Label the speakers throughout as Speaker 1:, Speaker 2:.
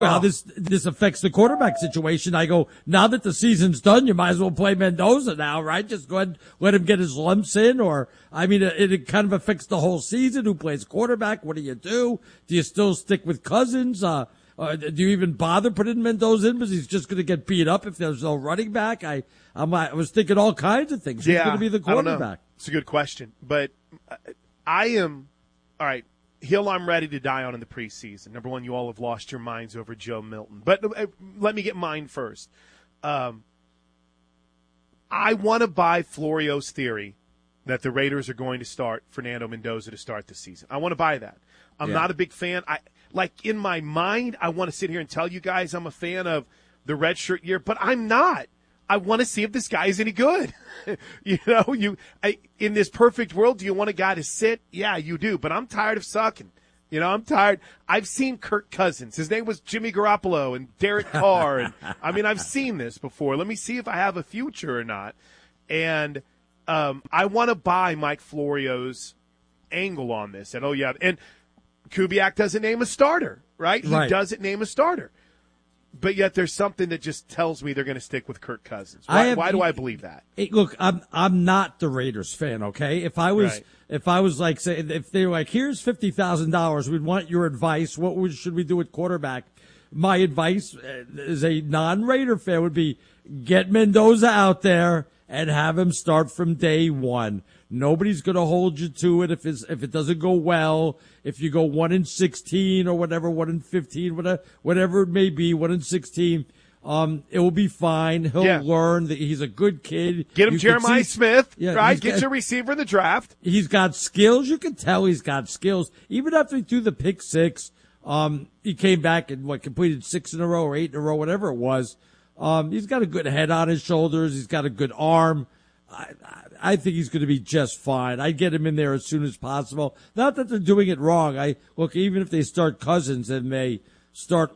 Speaker 1: how this affects the quarterback situation. I go, now that the season's done, you might as well play Mendoza now, right? Just go ahead and let him get his lumps in, or, I mean, it kind of affects the whole season. Who plays quarterback? What do you do? Do you still stick with Cousins? Do you even bother putting Mendoza in because he's just going to get beat up if there's no running back? I was thinking all kinds of things. Who's going to be the quarterback?
Speaker 2: It's a good question, but I am, all right. Hill, I'm ready to die on in the preseason. Number one, you all have lost your minds over Joe Milton. But let me get mine first. I want to buy Florio's theory that the Raiders are going to start Fernando Mendoza to start the season. I want to buy that. I'm not a big fan. In my mind, I want to sit here and tell you guys I'm a fan of the redshirt year, but I'm not. I want to see if this guy is any good. In this perfect world, do you want a guy to sit? Yeah, you do. But I'm tired of sucking. I'm tired. I've seen Kirk Cousins. His name was Jimmy Garoppolo and Derek Carr. And I've seen this before. Let me see if I have a future or not. And I want to buy Mike Florio's angle on this. And, and Kubiak doesn't name a starter, right? He doesn't name a starter. But yet there's something that just tells me they're going to stick with Kirk Cousins. Why do I believe that?
Speaker 1: Look, I'm not the Raiders fan, okay? If I was like, say, if they were like, here's $50,000, we'd want your advice. What should we do with quarterback? My advice as a non-Raider fan would be get Mendoza out there and have him start from day one. Nobody's going to hold you to it if it doesn't go well. If you go 1-16 or whatever, 1-15, whatever it may be, 1-16, it will be fine. He'll learn that he's a good kid.
Speaker 2: Get him Jeremiah Smith, right? Get your receiver in the draft.
Speaker 1: He's got skills. You can tell he's got skills. Even after he threw the pick six, he came back and completed 6 in a row or 8 in a row, whatever it was. He's got a good head on his shoulders. He's got a good arm. I think he's going to be just fine. I'd get him in there as soon as possible. Not that they're doing it wrong. Even if they start Cousins and they start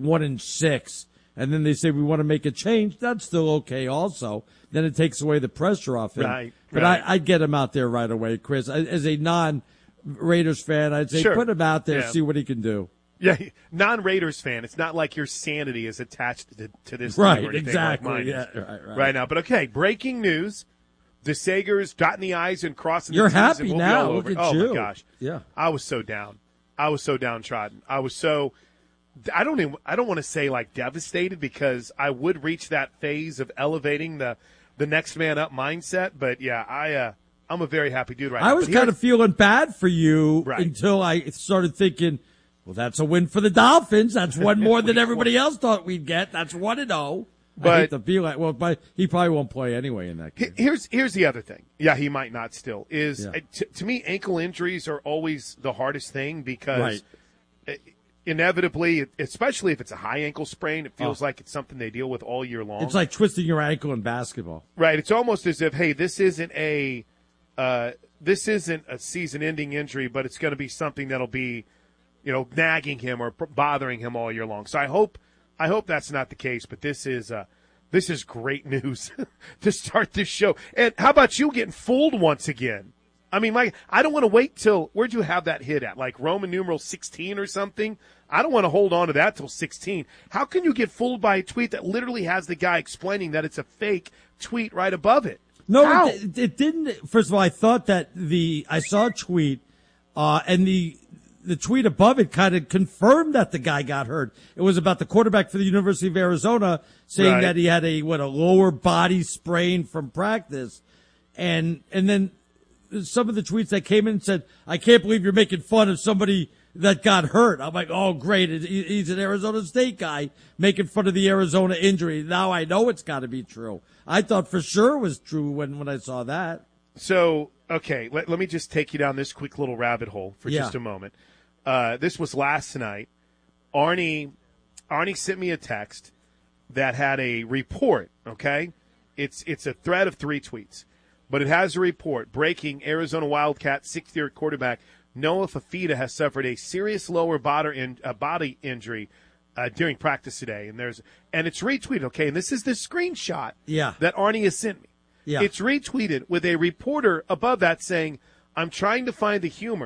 Speaker 1: 1-6, and then they say we want to make a change, that's still okay also. Then it takes away the pressure off him.
Speaker 2: Right.
Speaker 1: But I'd get him out there right away, Chris. As a non-Raiders fan, I'd say put him out there, see what he can do.
Speaker 2: Yeah, non-Raiders fan. It's not like your sanity is attached to this
Speaker 1: right,
Speaker 2: team or anything
Speaker 1: exactly.
Speaker 2: like mine
Speaker 1: right.
Speaker 2: Right now. But okay, breaking news. The Sagers dotting the I's and crossing
Speaker 1: You're
Speaker 2: the T's.
Speaker 1: You're happy
Speaker 2: and
Speaker 1: now. Look at you.
Speaker 2: Oh, my gosh.
Speaker 1: Yeah.
Speaker 2: I was so down. I was so downtrodden. I was so – I don't want to say devastated because I would reach that phase of elevating the next man up mindset. But, yeah, I'm a very happy dude right now.
Speaker 1: I was kind of feeling bad for you
Speaker 2: right.
Speaker 1: until I started thinking, well, that's a win for the Dolphins. That's one more than everybody else thought we'd get. That's 1-0. But I hate to feel like, but he probably won't play anyway in that game.
Speaker 2: Here's the other thing. Yeah, he might not still. To me, ankle injuries are always the hardest thing because inevitably, especially if it's a high ankle sprain, it feels like it's something they deal with all year long.
Speaker 1: It's like twisting your ankle in basketball.
Speaker 2: Right. It's almost as if, hey, this isn't a season-ending injury, but it's going to be something that'll be, nagging him or bothering him all year long. So I hope that's not the case, but this is great news to start this show. And how about you getting fooled once again? I mean, I don't want to wait till, where'd you have that hit at? Like Roman numeral 16 or something? I don't want to hold on to that till 16. How can you get fooled by a tweet that literally has the guy explaining that it's a fake tweet right above it?
Speaker 1: No, it didn't. First of all, I thought that I saw a tweet, and the tweet above it kind of confirmed that the guy got hurt. It was about the quarterback for the University of Arizona saying that he had a lower body sprain from practice. And then some of the tweets that came in said, I can't believe you're making fun of somebody that got hurt. I'm like, oh, great. He's an Arizona State guy making fun of the Arizona injury. Now I know it's got to be true. I thought for sure it was true when I saw that.
Speaker 2: So, okay, let me just take you down this quick little rabbit hole for just a moment. This was last night. Arnie sent me a text that had a report, okay? It's a thread of 3 tweets, but it has a report. Breaking: Arizona Wildcat 6th-year quarterback Noah Fafita has suffered a serious lower body injury during practice today. And it's retweeted, okay? And this is the screenshot that Arnie has sent me. Yeah. It's retweeted with a reporter above that saying, I'm trying to find the humor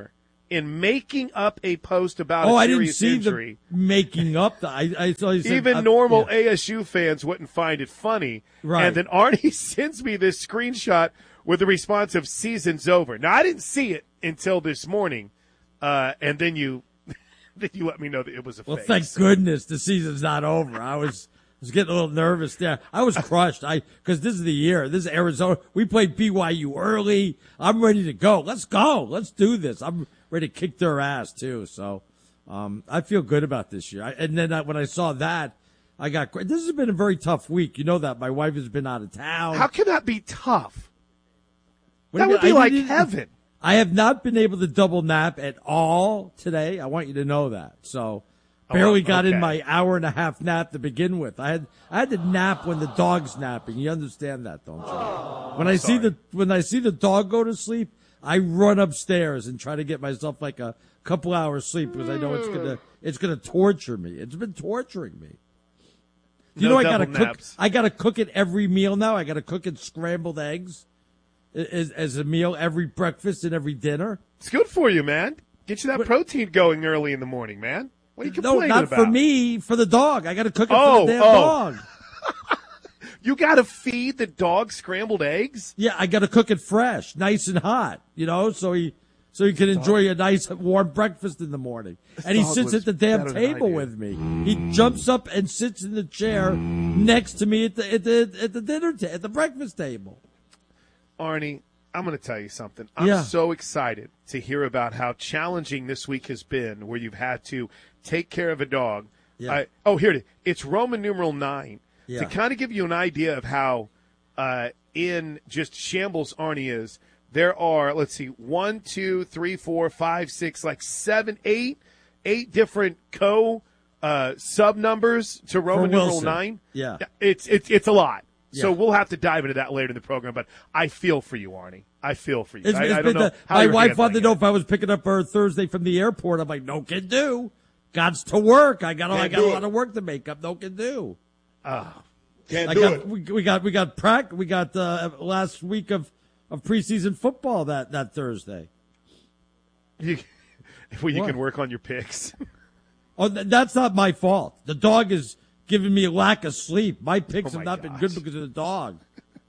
Speaker 2: in making up a post about a
Speaker 1: I didn't
Speaker 2: serious
Speaker 1: see
Speaker 2: injury.
Speaker 1: the making up. I saw you said,
Speaker 2: Even normal ASU fans wouldn't find it funny.
Speaker 1: Right.
Speaker 2: And then Arnie sends me this screenshot with the response of "season's over." Now I didn't see it until this morning, and then you let me know that it was a
Speaker 1: Well,
Speaker 2: fake.
Speaker 1: thank goodness the season's not over. I was getting a little nervous there. I was crushed. Because this is the year. This is Arizona. We played BYU early. I'm ready to go. Let's go. Let's do this. I'm ready to kick their ass too. So, I feel good about this year. And then when I saw that, this has been a very tough week. You know that my wife has been out of town.
Speaker 2: How can that be tough?
Speaker 1: What
Speaker 2: That
Speaker 1: do you
Speaker 2: would be
Speaker 1: mean?
Speaker 2: like heaven.
Speaker 1: I have not been able to double nap at all today. I want you to know that. So barely got in my hour and a half nap to begin with. I had to nap when the dog's napping. You understand that, don't you? When I see the dog go to sleep, I run upstairs and try to get myself like a couple hours sleep because I know it's gonna torture me. It's been torturing me. You know I gotta cook. I gotta cook it every meal now. I gotta cook it scrambled eggs as a meal every breakfast and every dinner.
Speaker 2: It's good for you, man. Get you that protein going early in the morning, man. What are you complaining
Speaker 1: about? No, not for me, for the dog. I got to cook it for the damn dog.
Speaker 2: You got to feed the dog scrambled eggs?
Speaker 1: Yeah, I got to cook it fresh, nice and hot, so he can enjoy a nice warm breakfast in the morning. And he sits at the damn table with me. He jumps up and sits in the chair next to me at the breakfast table.
Speaker 2: Arnie, I'm going to tell you something. I'm so excited to hear about how challenging this week has been, where you've had to take care of a dog.
Speaker 1: Yeah.
Speaker 2: Here it is. It's Roman numeral 9.
Speaker 1: Yeah.
Speaker 2: To kind of give you an idea of how in just shambles Arnie is, there are, 1, 2, 3, 4, 5, 6, 7, 8 different sub numbers to Roman numeral 9.
Speaker 1: Yeah.
Speaker 2: It's a lot.
Speaker 1: Yeah.
Speaker 2: So we'll have to dive into that later in the program, but I feel for you, Arnie. I feel for you.
Speaker 1: I
Speaker 2: don't know how
Speaker 1: my
Speaker 2: you're
Speaker 1: wife wanted to know
Speaker 2: it.
Speaker 1: if I was picking up her Thursday from the airport. I'm like, no can do. Gots to work. I got a lot of work to make up. No can do.
Speaker 2: Can't do it.
Speaker 1: We got last week of preseason football that Thursday.
Speaker 2: You can work on your picks.
Speaker 1: That's not my fault. The dog is giving me a lack of sleep. My picks have not been good because of the dog.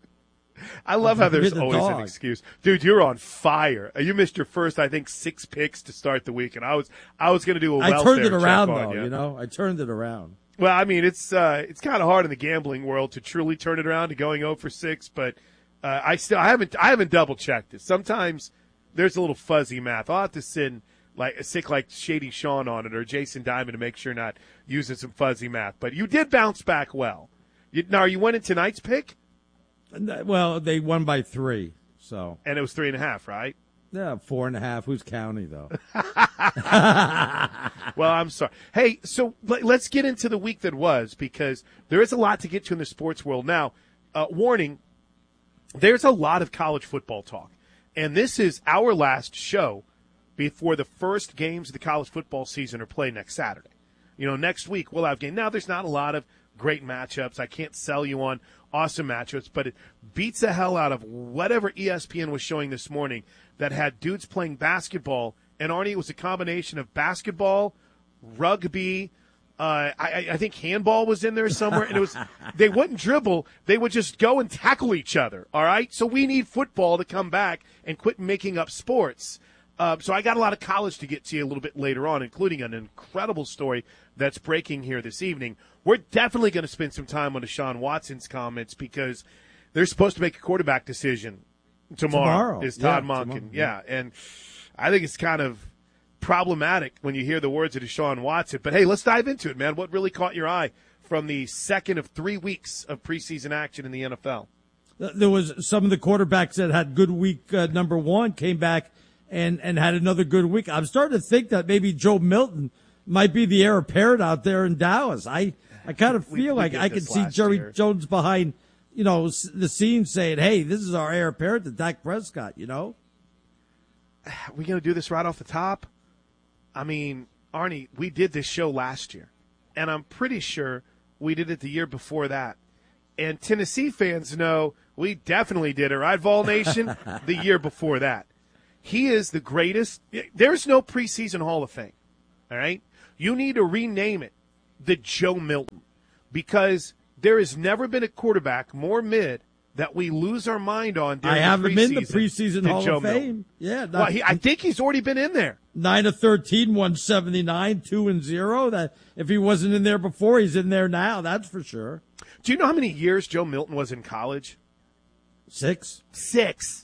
Speaker 2: I love how there's always an excuse. Dude, you're on fire. You missed your first, I think, 6 picks to start the week, and I was going to do a welfare check on you.
Speaker 1: I turned it around, though, I turned it around.
Speaker 2: Well, I mean, it's kind of hard in the gambling world to truly turn it around to going 0 for 6, but I haven't double checked it. Sometimes there's a little fuzzy math. I'll have to send like Shady Sean on it or Jason Diamond to make sure not using some fuzzy math. But you did bounce back well. Now, are you winning tonight's pick?
Speaker 1: Well, they won by 3, so.
Speaker 2: And it was 3.5, right?
Speaker 1: Yeah, 4.5. Who's counting, though?
Speaker 2: Well, I'm sorry. Hey, so let's get into the week that was, because there is a lot to get to in the sports world. Now, warning, there's a lot of college football talk. And this is our last show before the first games of the college football season are played next Saturday. Next week we'll have game. Now, there's not a lot of great matchups. I can't sell you on awesome matchups, but it beats the hell out of whatever ESPN was showing this morning that had dudes playing basketball. And, Arnie, it was a combination of basketball, rugby, I think handball was in there somewhere. And it was they wouldn't dribble. They would just go and tackle each other, all right? So we need football to come back and quit making up sports. So I got a lot of college to get to you a little bit later on, including an incredible story that's breaking here this evening. We're definitely going to spend some time on Deshaun Watson's comments because they're supposed to make a quarterback decision tomorrow. Is Todd Monken. Yeah, and I think it's kind of problematic when you hear the words of Deshaun Watson. But, hey, let's dive into it, man. What really caught your eye from the second of 3 weeks of preseason action in the NFL?
Speaker 1: There was some of the quarterbacks that had good week number 1 came back and had another good week. I'm starting to think that maybe Joe Milton might be the heir apparent out there in Dallas. I kind of feel like I can see Jerry Jones behind, the scenes saying, hey, this is our heir apparent to Dak Prescott, Are
Speaker 2: we going to do this right off the top? I mean, Arnie, we did this show last year, and I'm pretty sure we did it the year before that. And Tennessee fans know we definitely did it, right, Vol Nation? The year before that. He is the greatest. There's no preseason Hall of Fame, all right? You need to rename it the Joe Milton, because there has never been a quarterback more mid that we lose our mind on during
Speaker 1: I have him in the
Speaker 2: preseason
Speaker 1: preseason Hall
Speaker 2: Joe
Speaker 1: of Fame.
Speaker 2: Milton.
Speaker 1: Yeah.
Speaker 2: Well, I think he's already been in there.
Speaker 1: 9 of 13, 179, 2-0. That if he wasn't in there before, he's in there now. That's for sure.
Speaker 2: Do you know how many years Joe Milton was in college?
Speaker 1: 6.
Speaker 2: 6.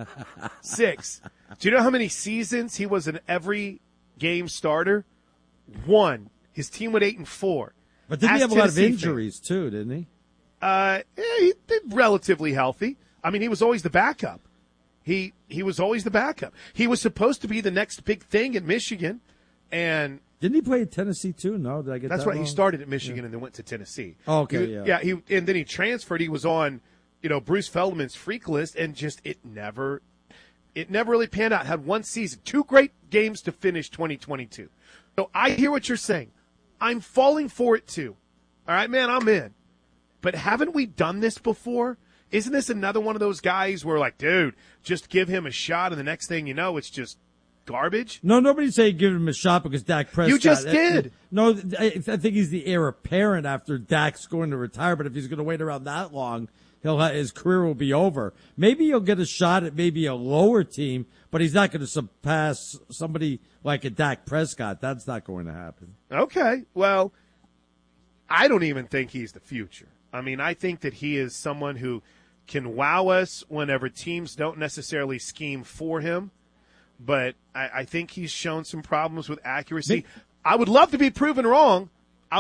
Speaker 2: 6. Do you know how many seasons he was an every game starter? 1. His team went 8-4.
Speaker 1: But didn't he have a lot of injuries too? Didn't he?
Speaker 2: Yeah, he did relatively healthy. I mean, he was always the backup. He was always the backup. He was supposed to be the next big thing at Michigan, and
Speaker 1: didn't he play at Tennessee too? No, did I get
Speaker 2: that's
Speaker 1: that
Speaker 2: right.
Speaker 1: wrong?
Speaker 2: He started at Michigan and then went to Tennessee.
Speaker 1: Oh, okay, yeah.
Speaker 2: And then he transferred. He was on, Bruce Feldman's freak list, and just it never really panned out. Had one season, 2 great games to finish 2022. So I hear what you're saying. I'm falling for it too. All right, man, I'm in. But haven't we done this before? Isn't this another one of those guys where, like, dude, just give him a shot, and the next thing you know, it's just garbage?
Speaker 1: No, nobody's saying give him a shot because Dak Prescott.
Speaker 2: You just did.
Speaker 1: No, I think he's the heir apparent after Dak's going to retire, but if he's going to wait around that long, his career will be over. Maybe he'll get a shot at maybe a lower team, but he's not going to surpass somebody like a Dak Prescott. That's not going to happen.
Speaker 2: Okay, well, I don't even think he's the future. I mean, I think that he is someone who can wow us whenever teams don't necessarily scheme for him. But I think he's shown some problems with accuracy. I would love to be proven wrong.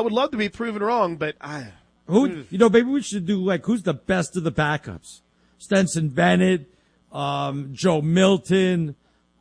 Speaker 2: But
Speaker 1: maybe we should do, like, who's the best of the backups? Stenson Bennett, Joe Milton,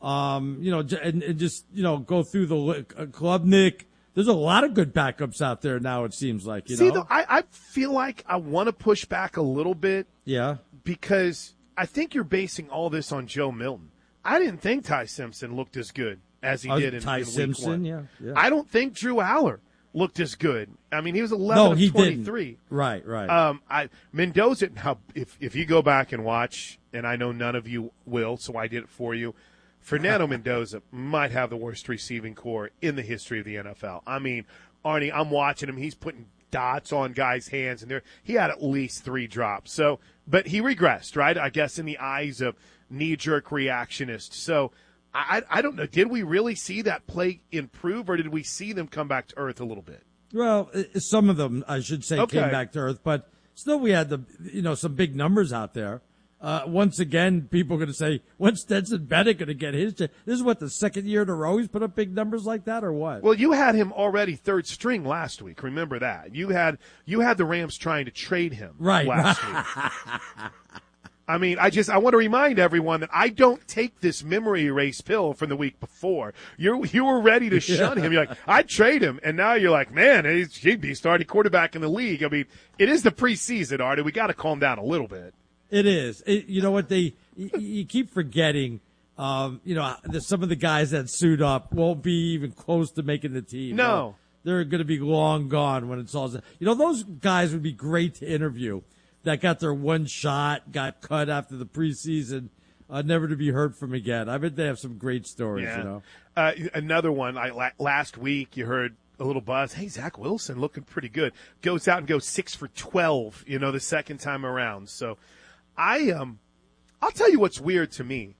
Speaker 1: and just, go through the Klubnik. There's a lot of good backups out there now, it seems like.
Speaker 2: I feel like I want to push back a little bit.
Speaker 1: Yeah.
Speaker 2: Because I think you're basing all this on Joe Milton. I didn't think Ty Simpson looked as good as he did in
Speaker 1: Ty
Speaker 2: week
Speaker 1: Simpson,
Speaker 2: 1.
Speaker 1: Yeah.
Speaker 2: I don't think Drew Aller looked as good. I mean, he was 11 of 23.
Speaker 1: Didn't. Right.
Speaker 2: Mendoza, now, if you go back and watch, and I know none of you will, so I did it for you, Fernando Mendoza might have the worst receiving core in the history of the NFL. I mean, Arnie, I'm watching him. He's putting dots on guys' hands, and he had at least 3 drops. So, but he regressed, right? I guess in the eyes of knee-jerk reactionists. So, I don't know. Did we really see that play improve, or did we see them come back to earth a little bit?
Speaker 1: Well, some of them, I should say, came back to earth, but still we had some big numbers out there. Once again, people are going to say, when's Stetson Bennett going to get his? This is what, the second year in a row he's put up big numbers like that, or what?
Speaker 2: Well, you had him already third string last week. Remember that. You had the Rams trying to trade him last week. I mean, I want to remind everyone that I don't take this memory erase pill from the week before. You were ready to shun him. You're like, I'd trade him. And now you're like, man, he'd be starting quarterback in the league. I mean, it is the preseason, Artie. We got to calm down a little bit.
Speaker 1: It is. You know what? You keep forgetting, some of the guys that suit up won't be even close to making the team.
Speaker 2: No.
Speaker 1: They're going to be long gone when it's all said. Those guys would be great to interview that got their one shot, got cut after the preseason, never to be heard from again. I bet they have some great stories,
Speaker 2: Another one, last week you heard a little buzz. Hey, Zach Wilson looking pretty good. Goes out and goes 6 for 12, the second time around. So I'll tell you what's weird to me.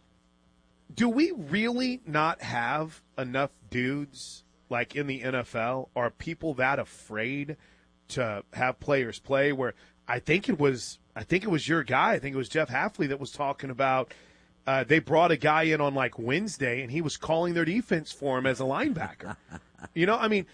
Speaker 2: Do we really not have enough dudes like in the NFL? Are people that afraid to have players play? Where I think it was your guy. I think it was Jeff Hafley that was talking about they brought a guy in on like Wednesday and he was calling their defense for him as a linebacker. I mean,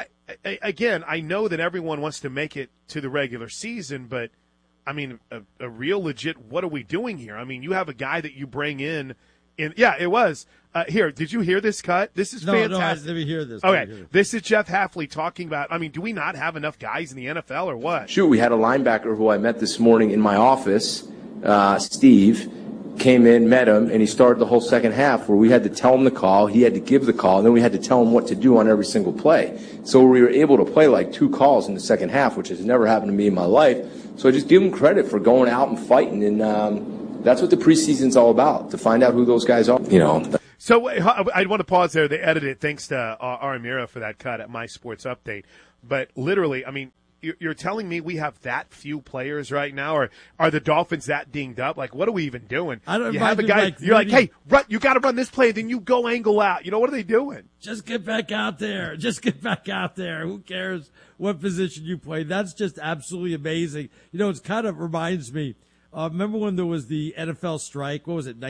Speaker 2: I know that everyone wants to make it to the regular season, but I mean, a real legit, what are we doing here? I mean, you have a guy that you bring in. It was. Here, did you hear this cut? This is fantastic.
Speaker 1: No, let me hear this.
Speaker 2: Okay, this is Jeff Hafley talking about, I mean, do we not have enough guys in the NFL or what?
Speaker 3: Shoot, we had a linebacker who I met this morning in my office, Steve, came in, met him, and he started the whole second half where we had to tell him the call, he had to give the call, and then we had to tell him what to do on every single play. So we were able to play like 2 calls in the second half, which has never happened to me in my life. So I just give him credit for going out and fighting and That's what the preseason's all about, to find out who those guys are,
Speaker 2: So I want to pause there. They edited it. Thanks to Aramira for that cut at My Sports Update. But literally, I mean, you're telling me we have that few players right now, or are the Dolphins that dinged up? Like, what are we even doing?
Speaker 1: I don't.
Speaker 2: You have a guy. You're like, hey, you got to run this play, then you go angle out. What are they doing?
Speaker 1: Just get back out there. Just get back out there. Who cares what position you play? That's just absolutely amazing. It kind of reminds me. Remember when there was the NFL strike? What was it?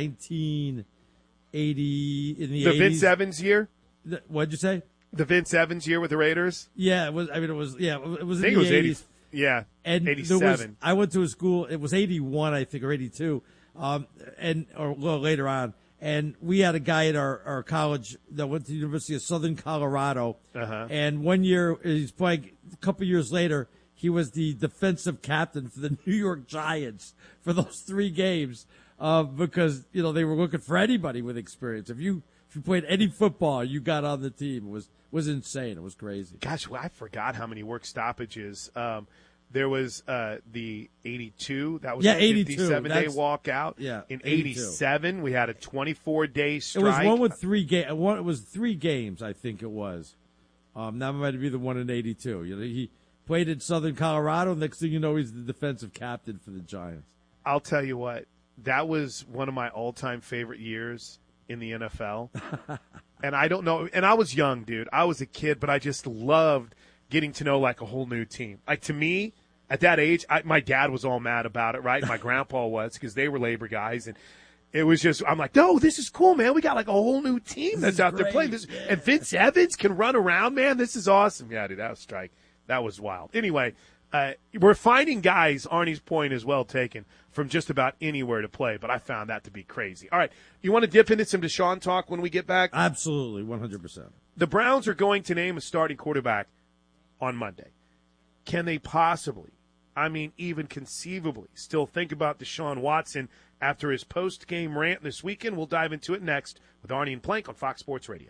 Speaker 1: 1980 in the 80s?
Speaker 2: The Vince Evans year.
Speaker 1: What'd you say?
Speaker 2: The Vince Evans year with the Raiders?
Speaker 1: Yeah, it was. I mean, it was. Yeah, it was.
Speaker 2: I think
Speaker 1: in
Speaker 2: it
Speaker 1: the
Speaker 2: was
Speaker 1: 80s.
Speaker 2: Yeah,
Speaker 1: and
Speaker 2: 87.
Speaker 1: I went to a school. It was 81, I think, or 82, or a little later on. And we had a guy at our college that went to the University of Southern Colorado.
Speaker 2: Uh-huh.
Speaker 1: And one year, he's playing. A couple years later, he was the defensive captain for the New York Giants for those 3 games because they were looking for anybody with experience. If you played any football, you got on the team. It was insane. It was crazy.
Speaker 2: Gosh, I forgot how many work stoppages. There was the 82. That was a 57-day walkout.
Speaker 1: Yeah,
Speaker 2: in 87, we had a 24-day strike.
Speaker 1: It was one with 3 games. It was 3 games, I think it was. That might be the one in 82. He played in Southern Colorado. Next thing you know, he's the defensive captain for the Giants.
Speaker 2: I'll tell you what. That was one of my all-time favorite years in the NFL. And I don't know. And I was young, dude. I was a kid, but I just loved getting to know like a whole new team. Like to me, at that age, my dad was all mad about it, right? My grandpa was because they were labor guys. And it was just, I'm like, no, this is cool, man. We got like a whole new team that's out there playing this. Yeah. And Vince Evans can run around, man. This is awesome. Yeah, dude, that was strike. That was wild. Anyway, we're finding guys, Arnie's point is well taken, from just about anywhere to play, but I found that to be crazy. All right, you want to dip into some Deshaun talk when we get back?
Speaker 1: Absolutely, 100%.
Speaker 2: The Browns are going to name a starting quarterback on Monday. Can they possibly, even conceivably, still think about Deshaun Watson after his post-game rant this weekend? We'll dive into it next with Arnie and Plank on Fox Sports Radio.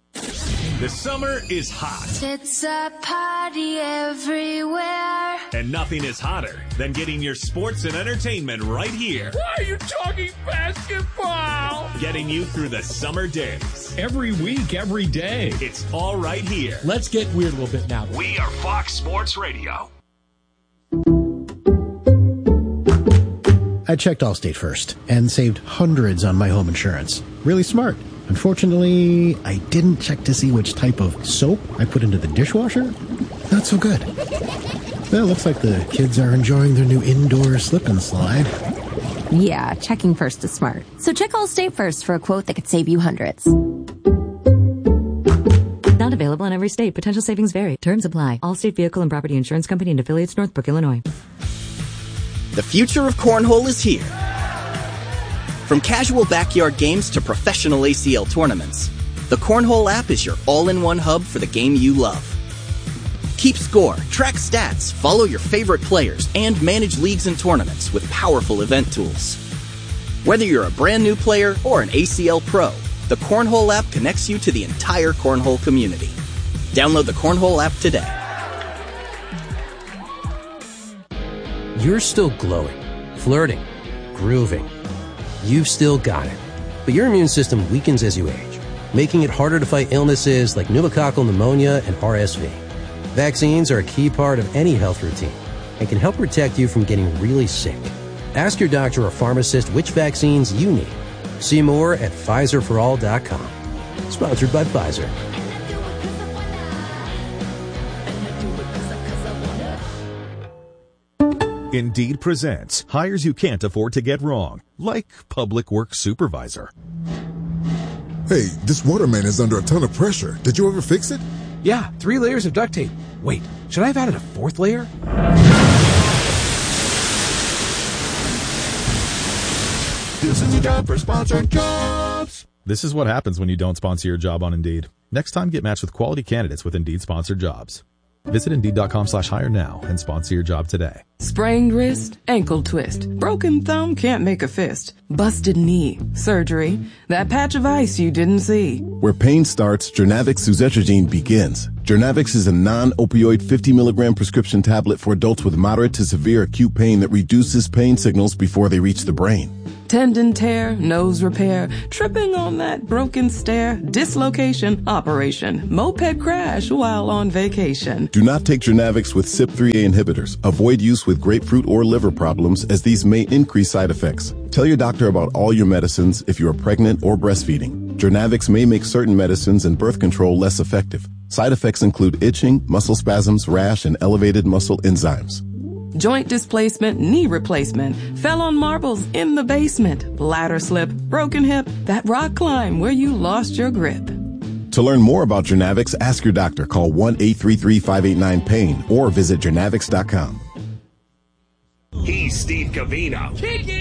Speaker 4: The summer is hot.
Speaker 5: It's a party everywhere.
Speaker 4: And nothing is hotter than getting your sports and entertainment right here.
Speaker 6: Why are you talking basketball?
Speaker 4: Getting you through the summer days.
Speaker 6: Every week, every day.
Speaker 4: It's all right here.
Speaker 6: Let's get weird a little bit now.
Speaker 4: We are Fox Sports Radio.
Speaker 7: I checked Allstate first and saved hundreds on my home insurance. Really smart. Unfortunately, I didn't check to see which type of soap I put into the dishwasher. Not so good. Well, looks like the kids are enjoying their new indoor slip and slide.
Speaker 8: Yeah, checking first is smart. So check Allstate first for a quote that could save you hundreds.
Speaker 9: Not available in every state. Potential savings vary. Terms apply. Allstate Vehicle and Property Insurance Company and affiliates, Northbrook, Illinois.
Speaker 10: The future of cornhole is here. From casual backyard games to professional ACL tournaments, the Cornhole app is your all-in-one hub for the game you love. Keep score, track stats, follow your favorite players, and manage leagues and tournaments with powerful event tools. Whether you're a brand new player or an ACL pro, the Cornhole app connects you to the entire cornhole community. Download the Cornhole app today.
Speaker 11: You're still glowing, flirting, grooving. You've still got it. But your immune system weakens as you age, making it harder to fight illnesses like pneumococcal pneumonia and RSV. Vaccines are a key part of any health routine and can help protect you from getting really sick. Ask your doctor or pharmacist which vaccines you need. See more at PfizerForAll.com. Sponsored by Pfizer.
Speaker 12: Indeed presents hires you can't afford to get wrong, like public works supervisor.
Speaker 13: Hey, this waterman is under a ton of pressure. Did you ever fix it?
Speaker 6: Yeah, 3 layers of duct tape. Wait, should I have added a 4th layer?
Speaker 12: This is your job for sponsored jobs. This is what happens when you don't sponsor your job on Indeed. Next time, get matched with quality candidates with Indeed sponsored jobs. Visit Indeed.com/hire now and sponsor your job today.
Speaker 14: Sprained wrist, ankle twist, broken thumb, can't make a fist, busted knee, surgery, that patch of ice you didn't see.
Speaker 15: Where pain starts, Jernavix suzetrigine begins. Jernavix is a non-opioid 50 milligram prescription tablet for adults with moderate to severe acute pain that reduces pain signals before they reach the brain.
Speaker 14: Tendon tear, nose repair, tripping on that broken stair, dislocation, operation, moped crash while on vacation.
Speaker 15: Do not take Jernavix with CYP3A inhibitors. Avoid use with grapefruit or liver problems, as these may increase side effects. Tell your doctor about all your medicines if you are pregnant or breastfeeding. Jernavix may make certain medicines and birth control less effective. Side effects include itching, muscle spasms, rash, and elevated muscle enzymes.
Speaker 14: Joint displacement, knee replacement, fell on marbles in the basement, ladder slip, broken hip, that rock climb where you lost your grip.
Speaker 15: To learn more about Jernavix, ask your doctor. Call 1-833-589-PAIN or visit Jernavix.com.
Speaker 4: He's Steve Covino.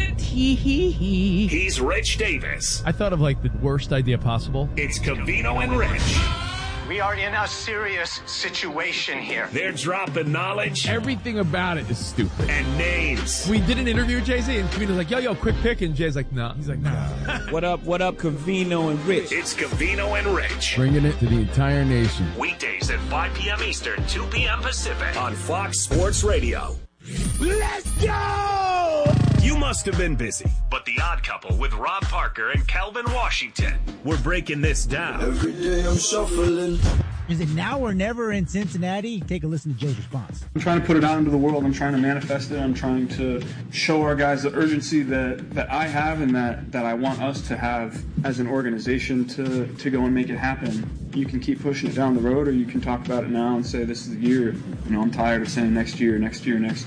Speaker 4: He's Rich Davis.
Speaker 16: I thought of like the worst idea possible.
Speaker 4: It's Covino and Rich.
Speaker 17: We are in a serious situation here.
Speaker 4: They're dropping knowledge.
Speaker 16: Everything about it is stupid.
Speaker 4: And names.
Speaker 16: We did an interview with Jay-Z, and Covino's like, yo, quick pick. And Jay's like, no. He's like, no.
Speaker 18: What up, Covino and Rich?
Speaker 4: It's Covino and Rich.
Speaker 16: Bringing it to the entire nation.
Speaker 4: Weekdays at 5 p.m. Eastern, 2 p.m. Pacific on Fox Sports Radio.
Speaker 18: Let's go!
Speaker 4: You must have been busy, but The Odd Couple with Rob Parker and Calvin Washington. We're breaking this down.
Speaker 19: Every day I'm shuffling.
Speaker 20: Is it now or never in Cincinnati? Take a listen to Joe's response.
Speaker 21: I'm trying to put it out into the world. I'm trying to manifest it. I'm trying to show our guys the urgency that I have and that I want us to have as an organization to go and make it happen. You can keep pushing it down the road, or you can talk about it now and say, this is the year. I'm tired of saying next year. This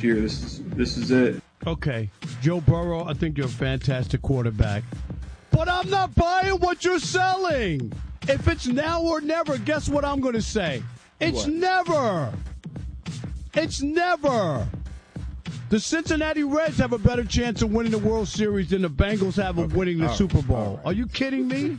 Speaker 21: is it.
Speaker 22: Okay, Joe Burrow, I think you're a fantastic quarterback. But I'm not buying what you're selling. If it's now or never, guess what I'm going to say? It's never. It's never. The Cincinnati Reds have a better chance of winning the World Series than the Bengals have of winning the Super Bowl. Are you kidding me?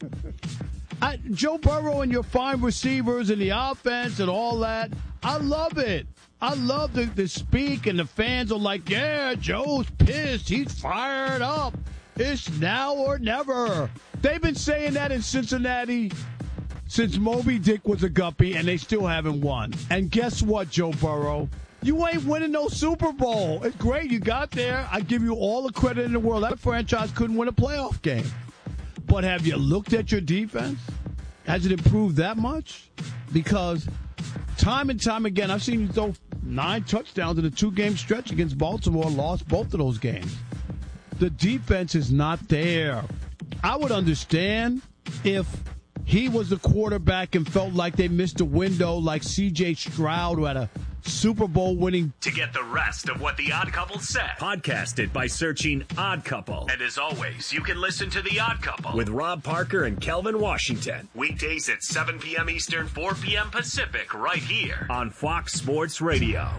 Speaker 22: Joe Burrow and your fine receivers and the offense and all that, I love it. I love the speak, and the fans are like, yeah, Joe's pissed. He's fired up. It's now or never. They've been saying that in Cincinnati since Moby Dick was a guppy, and they still haven't won. And guess what, Joe Burrow? You ain't winning no Super Bowl. It's great you got there. I give you all the credit in the world. That franchise couldn't win a playoff game. But have you looked at your defense? Has it improved that much? Because time and time again, I've seen you throw 9 touchdowns in a 2-game stretch against Baltimore, lost both of those games. The defense is not there. I would understand if he was the quarterback and felt like they missed a window like C.J. Stroud, who had a Super Bowl winning.
Speaker 4: To get the rest of what The Odd Couple said, podcast it by searching Odd Couple. And as always, you can listen to The Odd Couple with Rob Parker and Kelvin Washington. Weekdays at 7 p.m. Eastern, 4 p.m. Pacific, right here on Fox Sports Radio.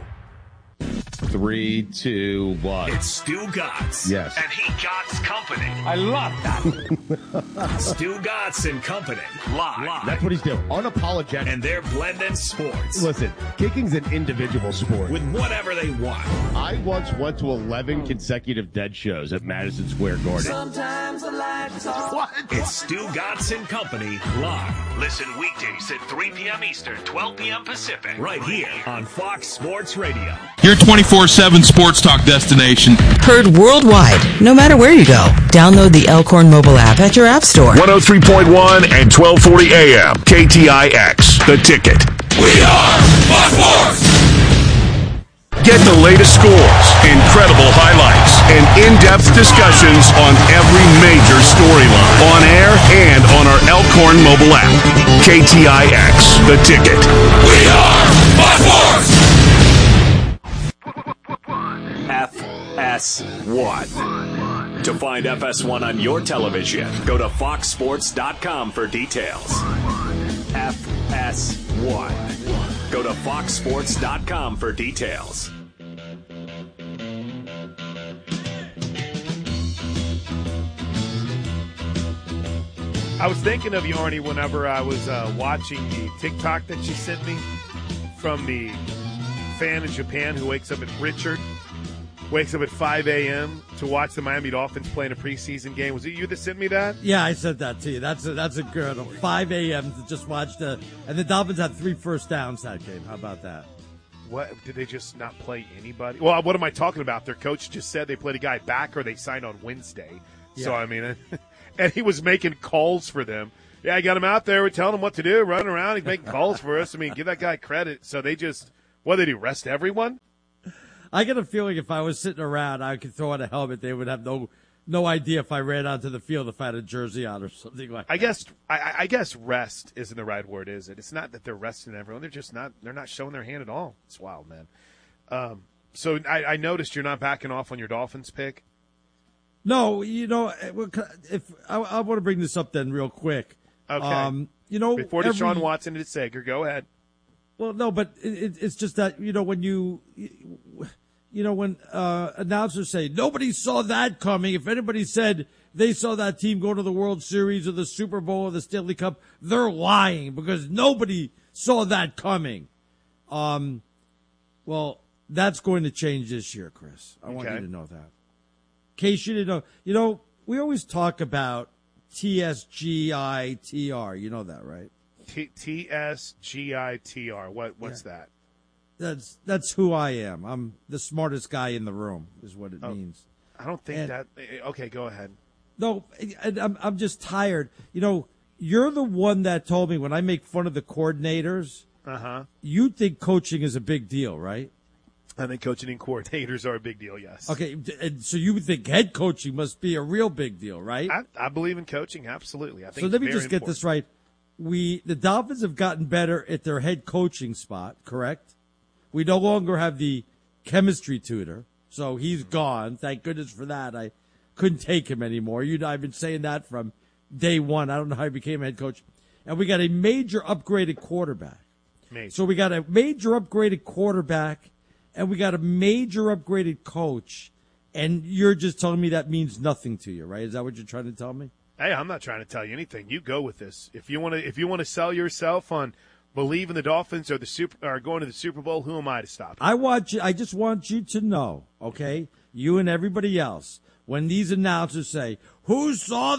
Speaker 23: 3, 2, 1.
Speaker 4: It's Stu Gotts.
Speaker 23: Yes.
Speaker 4: And he Gotts Company.
Speaker 23: I love that.
Speaker 4: Stu Gotts and Company. Live.
Speaker 23: That's what he's doing. Unapologetic.
Speaker 4: And they're blending sports.
Speaker 23: Listen, kicking's an individual sport.
Speaker 4: With whatever they want.
Speaker 23: I once went to 11 consecutive Dead shows at Madison Square Garden.
Speaker 19: Sometimes I like to talk.
Speaker 23: What?
Speaker 4: It's Stu Gotts and Company live. Listen weekdays at 3 p.m. Eastern, 12 p.m. Pacific. Right here on Fox Sports Radio.
Speaker 24: Your 24/7 sports talk destination.
Speaker 25: Heard worldwide, no matter where you go. Download the Elkhorn mobile app at your app store.
Speaker 4: 103.1 and 1240 AM. KTIX. The Ticket.
Speaker 19: We are Fox Sports.
Speaker 4: Get the latest scores, incredible highlights, and in-depth discussions on every major storyline. On air and on our Elkhorn mobile app. KTIX. The Ticket.
Speaker 19: We are Fox Sports.
Speaker 4: FS1. To find FS1 on your television, go to foxsports.com for details. FS1. Go to foxsports.com for details.
Speaker 2: I was thinking of you, Arnie, whenever I was watching the TikTok that she sent me from the fan in Japan who wakes up at 5 a.m. to watch the Miami Dolphins play in a preseason game. Was it you that sent me that?
Speaker 1: Yeah, I sent that to you. That's a good 5 a.m. to just watch and the Dolphins had 3 first downs that game. How about that?
Speaker 2: What did they just not play anybody? Well, what am I talking about? Their coach just said they played a guy back, or they signed on Wednesday. Yeah. So I mean, and he was making calls for them. Yeah, I got him out there. We're telling him what to do, running around. He's making calls for us. I mean, give that guy credit. So they just, what did he rest everyone?
Speaker 1: I get a feeling if I was sitting around, I could throw on a helmet. They would have no idea if I ran onto the field if I had a jersey on or something like that.
Speaker 2: I guess rest isn't the right word, is it? It's not that they're resting everyone. They're not showing their hand at all. It's wild, man. So I noticed you're not backing off on your Dolphins pick.
Speaker 1: No, if I want to bring this up then real quick.
Speaker 2: Okay. Before Deshaun Watson and Sager, go ahead.
Speaker 1: Well, no, but it's just that, when announcers say nobody saw that coming, if anybody said they saw that team go to the World Series or the Super Bowl or the Stanley Cup, they're lying because nobody saw that coming. Well, that's going to change this year, Chris. I want you to know that. In case you didn't know, we always talk about TSGITR. You know that, right?
Speaker 2: TSGITR. What's that?
Speaker 1: That's who I am. I'm the smartest guy in the room, is what it means.
Speaker 2: I don't think that. Okay, go ahead.
Speaker 1: No, I'm just tired. You're the one that told me when I make fun of the coordinators. You think coaching is a big deal, right?
Speaker 2: I think coaching and coordinators are a big deal, yes.
Speaker 1: Okay, and so you would think head coaching must be a real big deal, right?
Speaker 2: I believe in coaching, absolutely. I think
Speaker 1: so. Let me just get this right. The Dolphins have gotten better at their head coaching spot, correct? We no longer have the chemistry tutor, so he's gone. Thank goodness for that. I couldn't take him anymore. I've been saying that from day one. I don't know how he became a head coach. And we got a major upgraded quarterback. So we got a major upgraded quarterback, and we got a major upgraded coach, and you're just telling me that means nothing to you, right? Is that what you're trying to tell me?
Speaker 2: Hey, I'm not trying to tell you anything. You go with this. If you want to sell yourself on believing the Dolphins are going to the Super Bowl, who am I to stop you?
Speaker 1: I just want you to know, okay, you and everybody else, when these announcers say, nobody saw